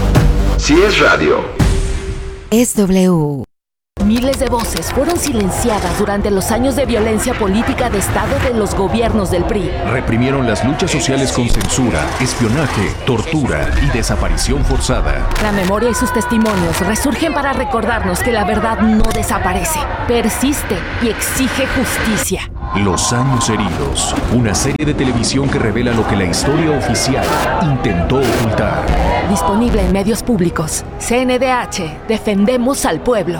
Si es radio, es W. Miles de voces fueron silenciadas durante los años de violencia política de Estado de los gobiernos del PRI. Reprimieron las luchas sociales con censura, espionaje, tortura y desaparición forzada. La memoria y sus testimonios resurgen para recordarnos que la verdad no desaparece, persiste y exige justicia. Los años heridos, una serie de televisión que revela lo que la historia oficial intentó ocultar. Disponible en medios públicos. CNDH, defendemos al pueblo.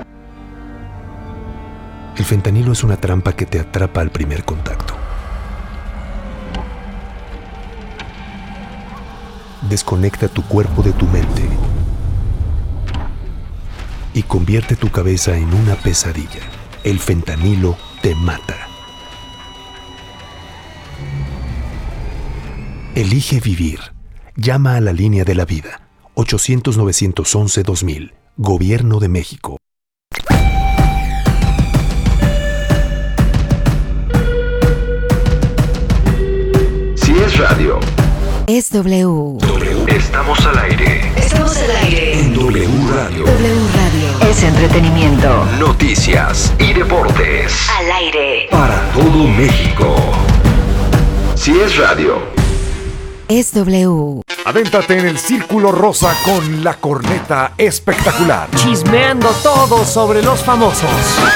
El fentanilo es una trampa que te atrapa al primer contacto. Desconecta tu cuerpo de tu mente y convierte tu cabeza en una pesadilla. El fentanilo te mata. Elige vivir. Llama a la línea de la vida. 800-911-2000. Gobierno de México. si es radio, Es W. estamos al aire. Estamos al aire. En W Radio. W Radio. Es entretenimiento. Noticias y deportes. Al aire. Para todo México. Si es radio, Es W. Adéntrate en el círculo rosa con la corneta espectacular. Chismeando todo sobre los famosos.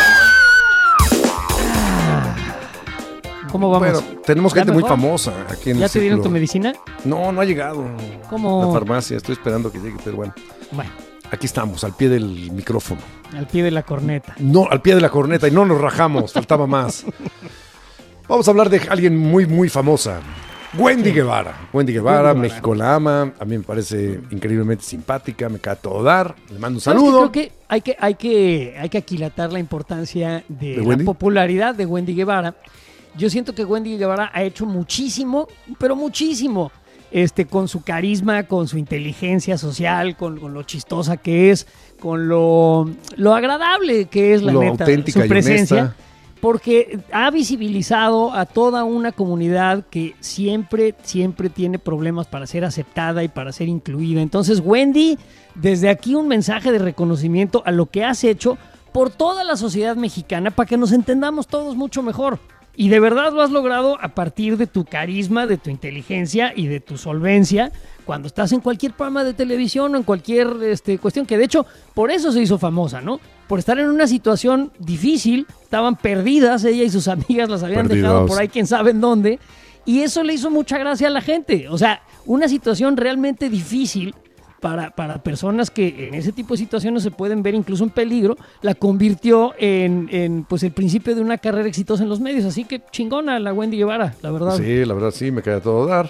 ¿Cómo vamos? Bueno, tenemos ¿Ya gente muy mejor? famosa aquí en ¿Ya el te dieron círculo. tu medicina? No, no ha llegado. ¿Cómo? La farmacia, estoy esperando que llegue, pero bueno. Bueno, Aquí estamos, al pie del micrófono. al pie de la corneta. No, al pie de la corneta y no nos rajamos, faltaba más. Vamos a hablar de alguien muy, muy famosa. Wendy Guevara. Wendy Guevara, México la ama. A mí me parece increíblemente simpática, me cae a todo dar. Le mando un saludo. Creo que hay que aquilatar la importancia de la Wendy? popularidad de Wendy Guevara. Yo siento que Wendy Guevara ha hecho muchísimo, pero muchísimo, con su carisma, con su inteligencia social, con lo chistosa que es, con lo agradable que es, la Lo neta, auténtica su y presencia. honesta. Porque ha visibilizado a toda una comunidad que siempre tiene problemas para ser aceptada y para ser incluida. Entonces, Wendy, desde aquí un mensaje de reconocimiento a lo que has hecho por toda la sociedad mexicana para que nos entendamos todos mucho mejor. Y de verdad lo has logrado a partir de tu carisma, de tu inteligencia y de tu solvencia cuando estás en cualquier programa de televisión o en cualquier cuestión, que de hecho por eso se hizo famosa, ¿no? Por estar en una situación difícil, estaban perdidas, ella y sus amigas las habían dejado por ahí quién sabe en dónde, y eso le hizo mucha gracia a la gente. O sea, una situación realmente difícil para personas que en ese tipo de situaciones se pueden ver incluso en peligro, la convirtió en pues el principio de una carrera exitosa en los medios. Así que chingona la Wendy Guevara, la verdad. Sí, la verdad sí, me cae a todo dar.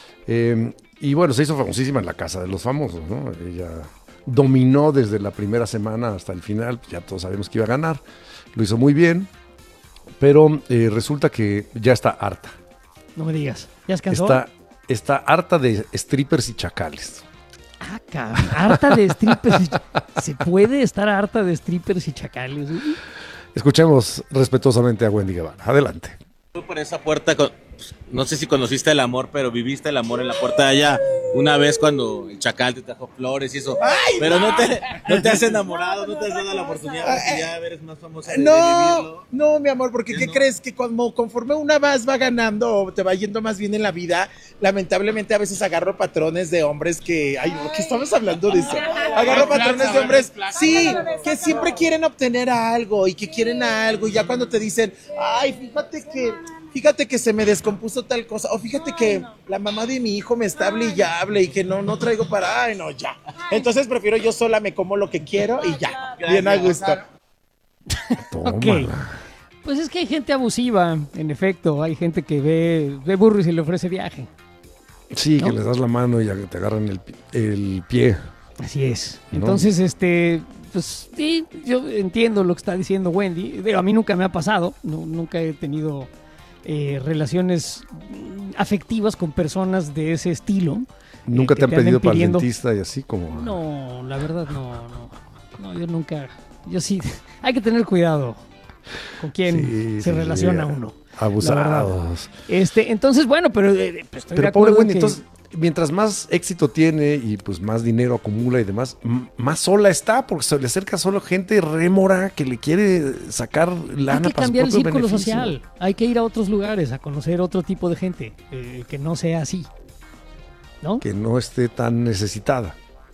Y bueno, se hizo famosísima en la casa de los famosos, ¿no? Ella dominó desde la primera semana hasta el final, ya todos sabemos que iba a ganar, lo hizo muy bien, pero resulta que ya está harta. No me digas, ¿ya se cansó? Está harta de strippers y chacales. Ah, cabrón, harta de strippers. ¿Se puede estar harta de strippers y chacales? Escuchemos respetuosamente a Wendy Guevara. Adelante. Por esa puerta, no sé si conociste el amor, pero viviste el amor en la puerta de allá una vez cuando el chacal te trajo flores y eso. ¡Ay, pero no te has enamorado, no te has dado la oportunidad de que ya eres más famosa de vivirlo? No, mi amor, porque ¿qué crees? Que conforme una va ganando o te va yendo más bien en la vida, lamentablemente a veces agarro patrones de hombres que... Ay, ¿qué estamos hablando de eso? Agarro patrones de hombres, sí, que siempre quieren obtener algo y que quieren algo y ya cuando te dicen, ay, fíjate que se me descompuso tal cosa, o fíjate que la mamá de mi hijo me está hable y ya hable y que no traigo para, ay, no, ya. Entonces prefiero yo sola, me como lo que quiero y ya, bien a gusto. Ok. Pues es que hay gente abusiva, en efecto, hay gente que ve burro y se le ofrece viaje. Sí, ¿no? que les das la mano y ya te agarran el pie. Así es. ¿No? Entonces, pues sí, yo entiendo lo que está diciendo Wendy. Digo, a mí nunca me ha pasado, nunca he tenido relaciones afectivas con personas de ese estilo. ¿Nunca te han anden pedido para el pidiendo... dentista y así como...? No, la verdad no, yo nunca, yo sí, hay que tener cuidado con quién se relaciona uno. Abusados. Entonces, bueno, pero pues estoy de pero pobre acuerdo Wendy, que... entonces mientras más éxito tiene y pues más dinero acumula y demás, más sola está, porque se le acerca solo gente rémora que le quiere sacar lana para su propio beneficio. Hay que cambiar el círculo social, hay que ir a otros lugares a conocer otro tipo de gente, que no sea así, ¿no? Que no esté tan necesitada.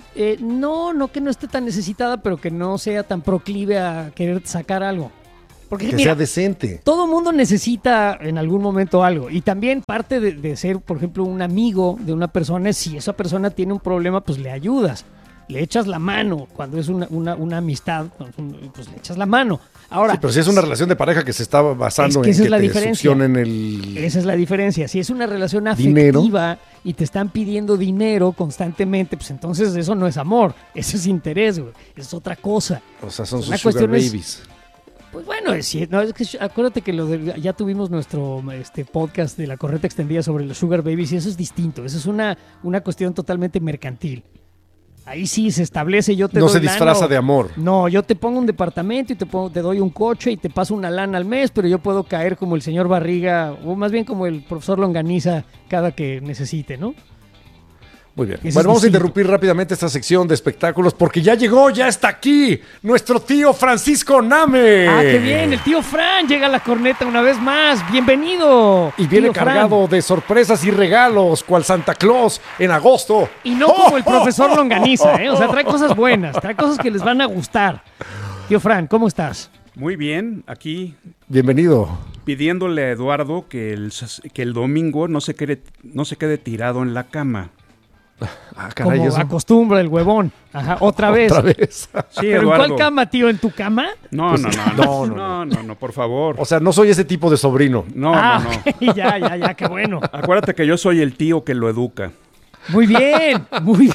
No que no esté tan necesitada, pero que no sea tan proclive a querer sacar algo. Porque, que sea decente. Todo mundo necesita en algún momento algo. Y también parte de ser, por ejemplo, un amigo de una persona es si esa persona tiene un problema, pues le ayudas. Le echas la mano. Cuando es una amistad, pues le echas la mano. Ahora, sí, pero si es una relación de pareja que se está basando en que te succionen el... Esa es la diferencia. Si es una relación afectiva y te están pidiendo dinero constantemente, pues entonces eso no es amor. Eso es interés, güey. Es otra cosa. O sea, son sus sugar babies. Pues bueno, es que acuérdate que ya tuvimos nuestro podcast de la correta extendida sobre los sugar babies y eso es distinto. Eso es una cuestión totalmente mercantil. Ahí sí se establece, yo te doy lana. No se disfraza de amor. No, yo te pongo un departamento y te doy un coche y te paso una lana al mes, pero yo puedo caer como el señor Barriga, o más bien como el profesor Longaniza cada que necesite, ¿no? Muy bien. Bueno, vamos a interrumpir rápidamente esta sección de espectáculos porque ya está aquí nuestro tío Francisco Name. ¡Ah, qué bien! El tío Fran llega a la corneta una vez más. ¡Bienvenido! Y viene cargado de sorpresas y regalos, cual Santa Claus en agosto. Y no como el profesor Longaniza, ¿eh? O sea, trae cosas buenas, trae cosas que les van a gustar. Tío Fran, ¿cómo estás? Muy bien, aquí. Bienvenido. Pidiéndole a Eduardo que el domingo no se quede tirado en la cama. Ah, caray, como acostumbra el huevón. Ajá, otra vez. Sí, ¿Pero Eduardo. en cuál cama, tío? ¿En tu cama? No, por favor. O sea, no soy ese tipo de sobrino. No. Okay, ya, qué bueno. Acuérdate que yo soy el tío que lo educa. Muy bien.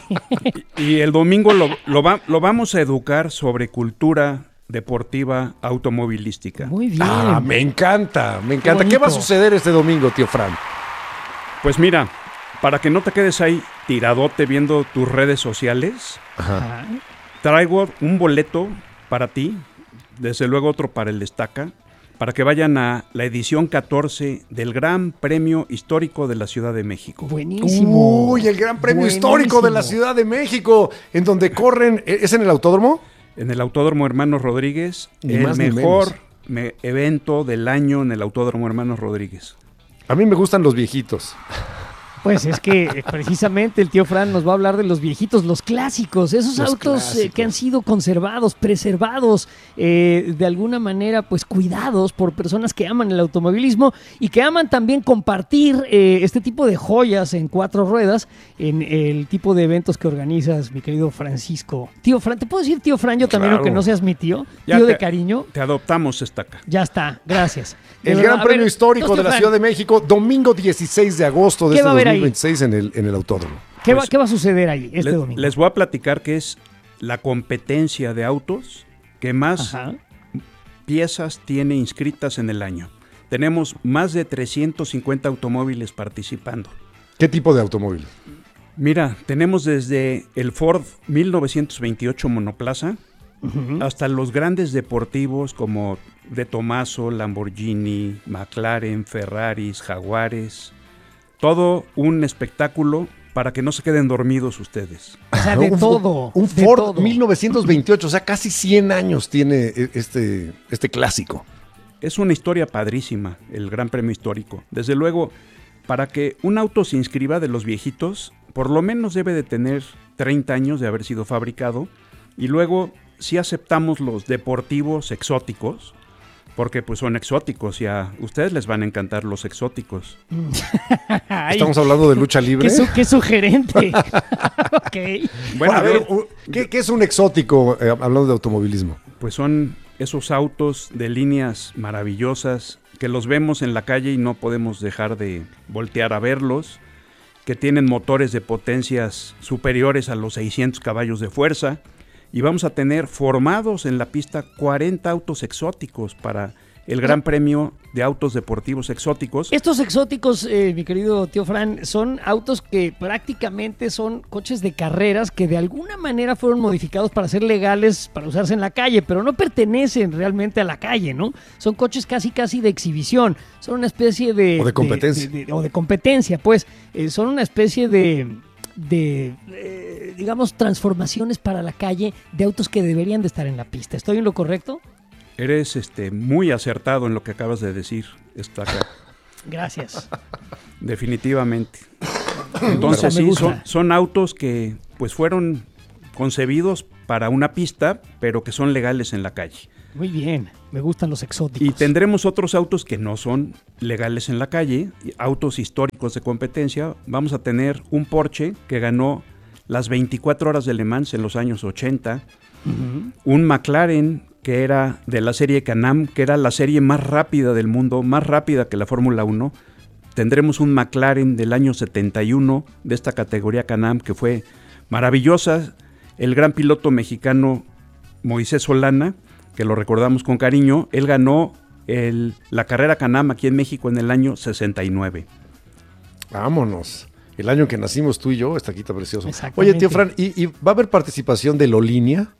Y el domingo lo vamos a educar sobre cultura deportiva automovilística. Muy bien. Ah, me encanta. ¿Qué va a suceder este domingo, tío Fran? Pues mira, para que no te quedes ahí tiradote viendo tus redes sociales, traigo un boleto para ti, desde luego otro para el Destaca, para que vayan a la edición 14 del Gran Premio Histórico de la Ciudad de México. Buenísimo. Uy, el Gran Premio Histórico de la Ciudad de México, en donde corren, ¿es en el autódromo? En el Autódromo Hermanos Rodríguez, el mejor evento del año en el Autódromo Hermanos Rodríguez. A mí me gustan los viejitos. Pues es que precisamente el tío Fran nos va a hablar de los viejitos, los clásicos, esos autos que han sido conservados, preservados, de alguna manera pues cuidados por personas que aman el automovilismo y que aman también compartir este tipo de joyas en 4 ruedas en el tipo de eventos que organizas, mi querido Francisco. Tío Fran, ¿te puedo decir tío Fran yo también, aunque no seas mi tío? Tío de cariño. Te adoptamos, Destaca. Ya está, gracias. El Gran Premio Histórico de la Ciudad de México, domingo 16 de agosto de este 2026 en el autódromo. ¿Qué va a suceder ahí este domingo? Les voy a platicar que es la competencia de autos que más piezas tiene inscritas en el año. Tenemos más de 350 automóviles participando. ¿Qué tipo de automóvil? Mira, tenemos desde el Ford 1928 monoplaza hasta los grandes deportivos como De Tomaso, Lamborghini, McLaren, Ferraris, Jaguares. Todo un espectáculo para que no se queden dormidos ustedes. O sea, de todo. Un Ford 1928, o sea, casi 100 años tiene este clásico. Es una historia padrísima, el Gran Premio Histórico. Desde luego, para que un auto se inscriba de los viejitos, por lo menos debe de tener 30 años de haber sido fabricado. Y luego, si aceptamos los deportivos exóticos, porque pues son exóticos y a ustedes les van a encantar los exóticos. ¿Estamos hablando de lucha libre? Qué sugerente. Okay. Bueno, a ver, ¿qué es un exótico hablando de automovilismo? Pues son esos autos de líneas maravillosas que los vemos en la calle y no podemos dejar de voltear a verlos, que tienen motores de potencias superiores a los 600 caballos de fuerza. Y vamos a tener formados en la pista 40 autos exóticos para el Gran Premio de Autos Deportivos Exóticos. Estos exóticos, mi querido tío Fran, son autos que prácticamente son coches de carreras que de alguna manera fueron modificados para ser legales, para usarse en la calle, pero no pertenecen realmente a la calle, ¿no? Son coches casi de exhibición, son una especie de... O de competencia. O de competencia, pues. Son una especie de digamos, transformaciones para la calle de autos que deberían de estar en la pista. ¿Estoy en lo correcto? Eres muy acertado en lo que acabas de decir, Estaca. Gracias. Definitivamente. Entonces sí, son autos que pues fueron concebidos para una pista, pero que son legales en la calle. Muy bien, me gustan los exóticos. Y tendremos otros autos que no son legales en la calle, autos históricos de competencia. Vamos a tener un Porsche que ganó las 24 horas de Le Mans en los años 80, un McLaren que era de la serie Can-Am, que era la serie más rápida del mundo, más rápida que la Fórmula 1. Tendremos un McLaren del año 71 de esta categoría Can-Am que fue maravillosa. El gran piloto mexicano Moisés Solana, que lo recordamos con cariño, él ganó la carrera Can-Am aquí en México en el año 69. Vámonos. El año que nacimos tú y yo, Estaquita precioso. Oye, tío Fran, ¿y va a haber participación de Lolínea?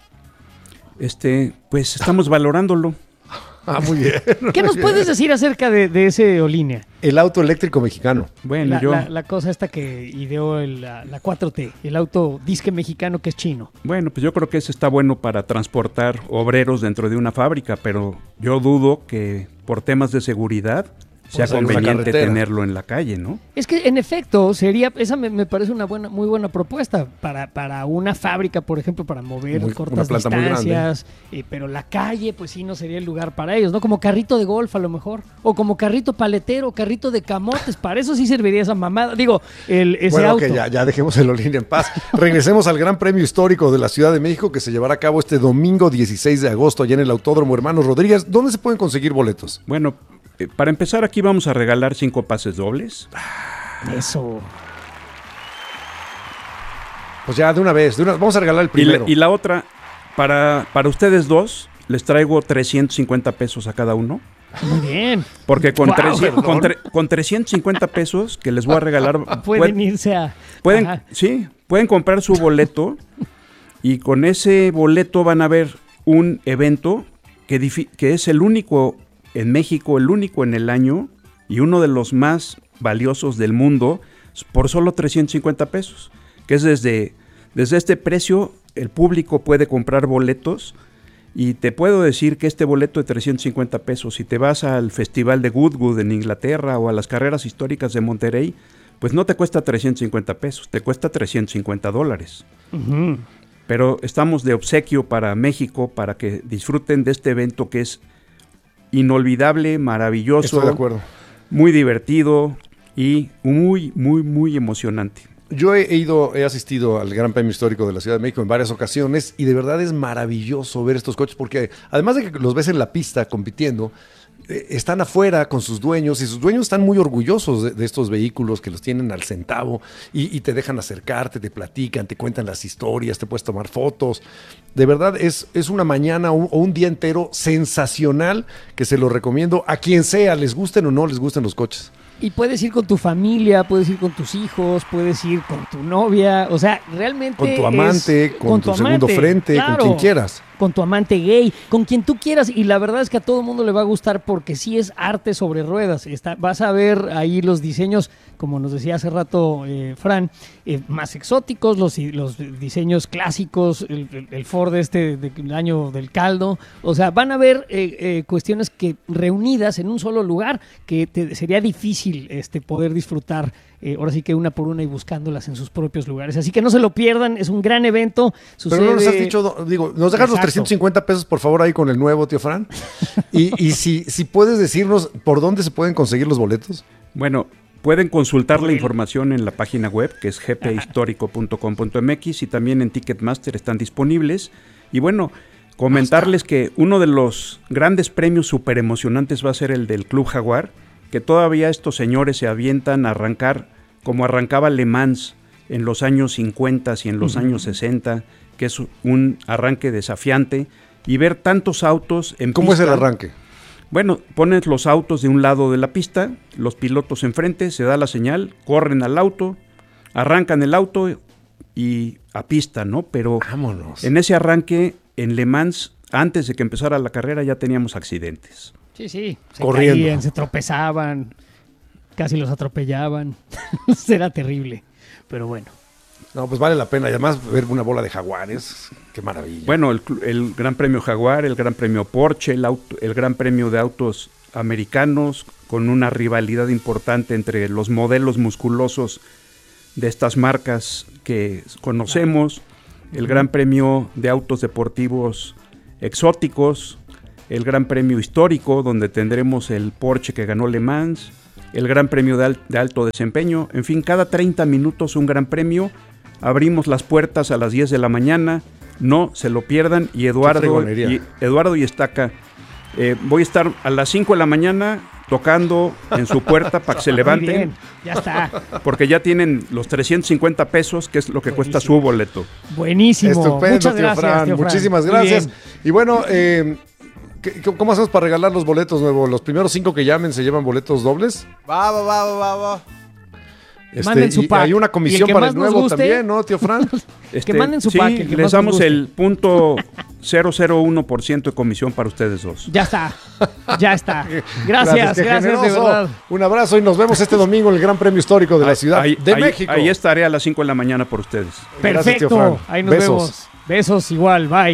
Pues estamos valorándolo. Muy bien. ¿Qué nos puedes decir acerca de ese Olínea? El auto eléctrico mexicano. Bueno, la cosa esta que ideó la 4T, el auto disque mexicano que es chino. Bueno, pues yo creo que ese está bueno para transportar obreros dentro de una fábrica, pero yo dudo que por temas de seguridad sea conveniente tenerlo en la calle, ¿no? Es que en efecto esa me parece una muy buena propuesta para una fábrica, por ejemplo, para mover cortas distancias, pero la calle pues sí no sería el lugar para ellos, ¿no? Como carrito de golf a lo mejor, o como carrito paletero, carrito de camotes, para eso sí serviría esa mamada, digo, ese auto. Bueno, que ya dejemos el Olínea en paz. Regresemos al Gran Premio Histórico de la Ciudad de México que se llevará a cabo este domingo 16 de agosto allá en el Autódromo Hermanos Rodríguez. ¿Dónde se pueden conseguir boletos? Bueno, para empezar, aquí vamos a regalar 5 pases dobles. Eso. Pues ya, de una vez, vamos a regalar el primero. Y la otra, para ustedes dos, les traigo 350 pesos a cada uno. Muy bien. Porque con 350 pesos que les voy a regalar... pueden irse a... Pueden comprar su boleto y con ese boleto van a ver un evento que es el único en México, el único en el año y uno de los más valiosos del mundo por solo 350 pesos, que es desde este precio el público puede comprar boletos y te puedo decir que este boleto de 350 pesos, si te vas al Festival de Goodwood en Inglaterra o a las carreras históricas de Monterrey, pues no te cuesta 350 pesos, te cuesta $350. Pero estamos de obsequio para México para que disfruten de este evento que es inolvidable, maravilloso. Estoy de acuerdo. Muy divertido y muy emocionante. Yo he asistido al Gran Premio Histórico de la Ciudad de México en varias ocasiones y de verdad es maravilloso ver estos coches porque además de que los ves en la pista compitiendo, están afuera con sus dueños y sus dueños están muy orgullosos de estos vehículos que los tienen al centavo y te dejan acercarte, te platican, te cuentan las historias, te puedes tomar fotos. De verdad es una mañana o un día entero sensacional que se lo recomiendo a quien sea, les gusten o no les gusten los coches. Y puedes ir con tu familia, puedes ir con tus hijos, puedes ir con tu novia, o sea, realmente con tu amante, con tu segundo frente, claro, con quien quieras. Con tu amante gay, con quien tú quieras. Y la verdad es que a todo el mundo le va a gustar porque sí es arte sobre ruedas. Vas a ver ahí los diseños, como nos decía hace rato Fran, más exóticos, los diseños clásicos, el Ford del año del caldo. O sea, van a ver cuestiones que reunidas en un solo lugar que sería difícil poder disfrutar ahora sí que una por una y buscándolas en sus propios lugares. Así que no se lo pierdan, es un gran evento. Pero no nos has dicho, nos dejas los 350 pesos por favor ahí con el nuevo, tío Fran. y si puedes decirnos por dónde se pueden conseguir los boletos. Bueno, pueden consultar la información en la página web que es gphistorico.com.mx y también en Ticketmaster están disponibles. Y bueno, comentarles que uno de los grandes premios súper emocionantes va a ser el del Club Jaguar, que todavía estos señores se avientan a arrancar como arrancaba Le Mans en los años 50 y en los años 60, que es un arranque desafiante, y ver tantos autos en ¿Cómo pista. Es el arranque? Bueno, pones los autos de un lado de la pista, los pilotos enfrente, se da la señal, corren al auto, arrancan el auto y a pista, ¿no? Pero vámonos. En ese arranque, en Le Mans, antes de que empezara la carrera, ya teníamos accidentes. Sí, se corriendo. caían, se tropezaban, casi los atropellaban. Era terrible, pero bueno. No, pues vale la pena. Y además ver una bola de jaguares, qué maravilla. Bueno, el Gran Premio Jaguar, el Gran Premio Porsche, el Gran Premio de autos americanos, con una rivalidad importante entre los modelos musculosos de estas marcas que conocemos, el Gran Premio de autos deportivos exóticos, el Gran Premio histórico, donde tendremos el Porsche que ganó Le Mans, el Gran Premio de alto desempeño, en fin, cada 30 minutos un Gran Premio. Abrimos las puertas a las 10 de la mañana, no se lo pierdan. Y Eduardo y Estaca, voy a estar a las 5 de la mañana tocando en su puerta para que se levanten. Muy bien, ya está. Porque ya tienen los 350 pesos, que es lo que cuesta su boleto. Buenísimo. Estupendo, muchas gracias, Fran. tío Fran. Muchísimas gracias. Y bueno, ¿cómo hacemos para regalar los boletos nuevos? ¿Los primeros 5 que llamen se llevan boletos dobles? Va. Manden su pack. Hay una comisión para el nuevo también, ¿no, tío Fran? Que manden su pack. Sí, les damos el 0.001% de comisión para ustedes dos. Ya está. Gracias de verdad. Un abrazo y nos vemos este domingo en el Gran Premio Histórico de la Ciudad de México. Ahí estaré a las 5 de la mañana por ustedes. Perfecto. Gracias, ahí nos vemos. Besos igual, bye.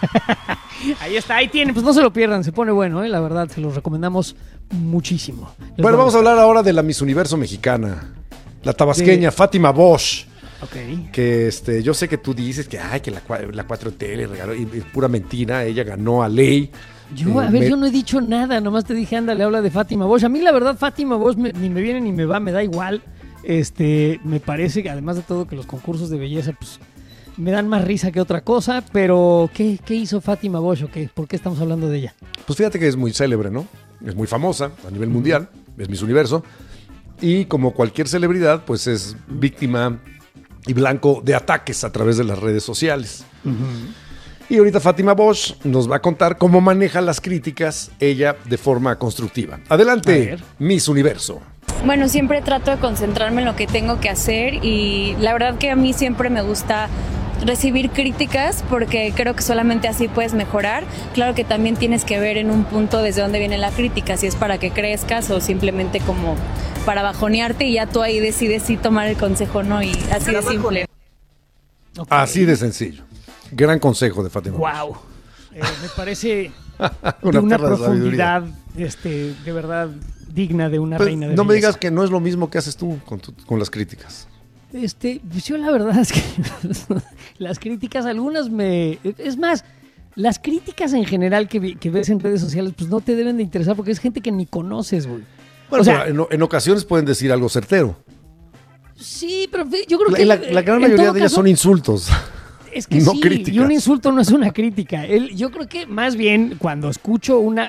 Ahí está, ahí tienen, pues no se lo pierdan, se pone bueno, la verdad, se los recomendamos muchísimo. Bueno, vamos a hablar ahora de la Miss Universo mexicana. La tabasqueña Fátima Bosch. Okay. Que yo sé que tú dices que la 4T le regaló, y es pura mentira, ella ganó a ley. Yo no he dicho nada, nomás te dije, ándale, habla de Fátima Bosch. A mí la verdad Fátima Bosch ni me viene ni me va, me da igual. Me parece que además de todo que los concursos de belleza pues me dan más risa que otra cosa, pero ¿qué hizo Fátima Bosch o qué? ¿Por qué estamos hablando de ella? Pues fíjate que es muy célebre, ¿no? Es muy famosa a nivel mundial, es Miss Universo. Y como cualquier celebridad, pues es víctima y blanco de ataques a través de las redes sociales. Y ahorita Fátima Bosch nos va a contar cómo maneja las críticas ella de forma constructiva. Adelante, Miss Universo. Bueno, siempre trato de concentrarme en lo que tengo que hacer y la verdad que a mí siempre me gusta recibir críticas porque creo que solamente así puedes mejorar. Claro que también tienes que ver en un punto desde dónde viene la crítica, si es para que crezcas o simplemente como para bajonearte y ya tú ahí decides si tomar el consejo o no, y así de simple. Okay. Así de sencillo. Gran consejo de Fátima. Wow. Me parece de una profundidad de verdad digna de una reina de no belleza. Me digas que no es lo mismo que haces tú con las críticas. Pues yo la verdad es que las críticas, algunas es más, las críticas en general que ves en redes sociales, pues no te deben de interesar porque es gente que ni conoces, güey. Bueno, o sea, en ocasiones pueden decir algo certero. Sí, pero yo creo que la gran mayoría de ellas son insultos. Es que no sí, críticas. Y un insulto no es una crítica. Yo creo que más bien cuando escucho una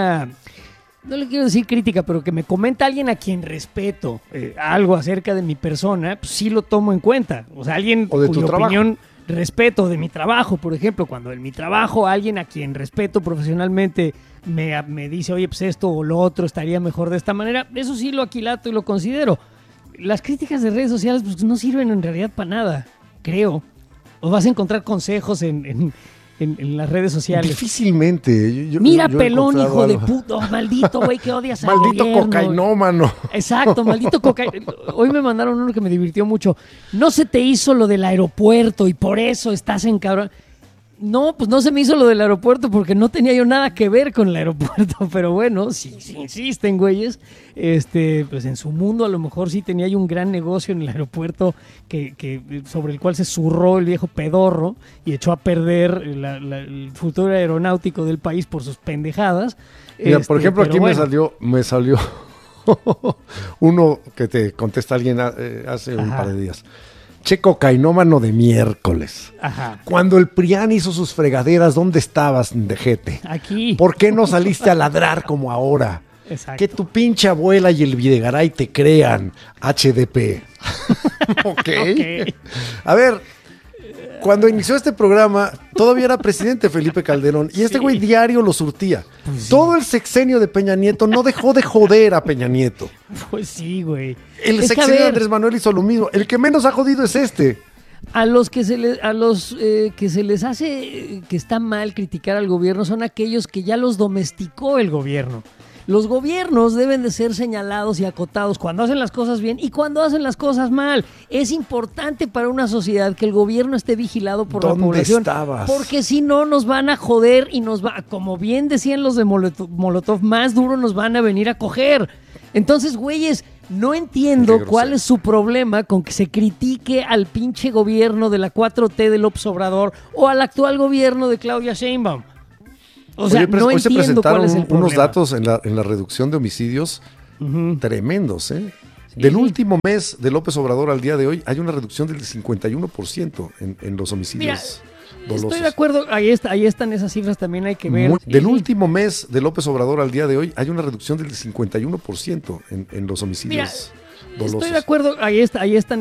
no le quiero decir crítica, pero que me comenta alguien a quien respeto algo acerca de mi persona, pues sí lo tomo en cuenta. O sea, alguien o de cuya tu opinión respeto, de mi trabajo, por ejemplo, cuando en mi trabajo alguien a quien respeto profesionalmente me dice, oye, pues esto o lo otro estaría mejor de esta manera, eso sí lo aquilato y lo considero. Las críticas de redes sociales pues no sirven en realidad para nada, creo. O vas a encontrar consejos en las redes sociales. Difícilmente. Mira, pelón, hijo de puto, maldito güey que odias al maldito gobierno. Cocainómano. Exacto, maldito cocainómano. Hoy me mandaron uno que me divirtió mucho. No se te hizo lo del aeropuerto y por eso estás en cabrón. No, pues no se me hizo lo del aeropuerto porque no tenía yo nada que ver con el aeropuerto, pero bueno, si insisten, güeyes, pues en su mundo a lo mejor sí tenía yo un gran negocio en el aeropuerto que sobre el cual se zurró el viejo pedorro y echó a perder el futuro aeronáutico del país por sus pendejadas. Mira, por ejemplo, aquí bueno. me salió uno que te contesta alguien hace un par de días. Che cocainómano de miércoles. Ajá. Cuando el PRIAN hizo sus fregaderas, ¿dónde estabas, ndejete? Aquí. ¿Por qué no saliste a ladrar como ahora? Exacto. Que tu pinche abuela y el Videgaray te crean, HDP. Okay. A ver, Cuando inició este programa, todavía era presidente Felipe Calderón y este güey diario lo surtía. Pues sí. Todo el sexenio de Peña Nieto no dejó de joder a Peña Nieto. Pues sí, güey. El sexenio de Andrés Manuel hizo lo mismo. El que menos ha jodido es este. A los que se les hace que está mal criticar al gobierno son aquellos que ya los domesticó el gobierno. Los gobiernos deben de ser señalados y acotados cuando hacen las cosas bien y cuando hacen las cosas mal. Es importante para una sociedad que el gobierno esté vigilado por la población. ¿Dónde estabas? Porque si no nos van a joder y como bien decían los de Molotov, más duro nos van a venir a coger. Entonces, güeyes, no entiendo cuál es su problema con que se critique al pinche gobierno de la 4T de López Obrador o al actual gobierno de Claudia Sheinbaum. O sea, no hoy se presentaron cuál es unos datos en la reducción de homicidios tremendos, ¿eh? Sí, del último mes de López Obrador al día de hoy hay una reducción del 51% en los homicidios dolosos. Estoy de acuerdo, ahí están esas cifras, también hay que ver. Del último mes de López Obrador al día de hoy hay una reducción del 51% en los homicidios dolosos. Estoy de acuerdo, ahí están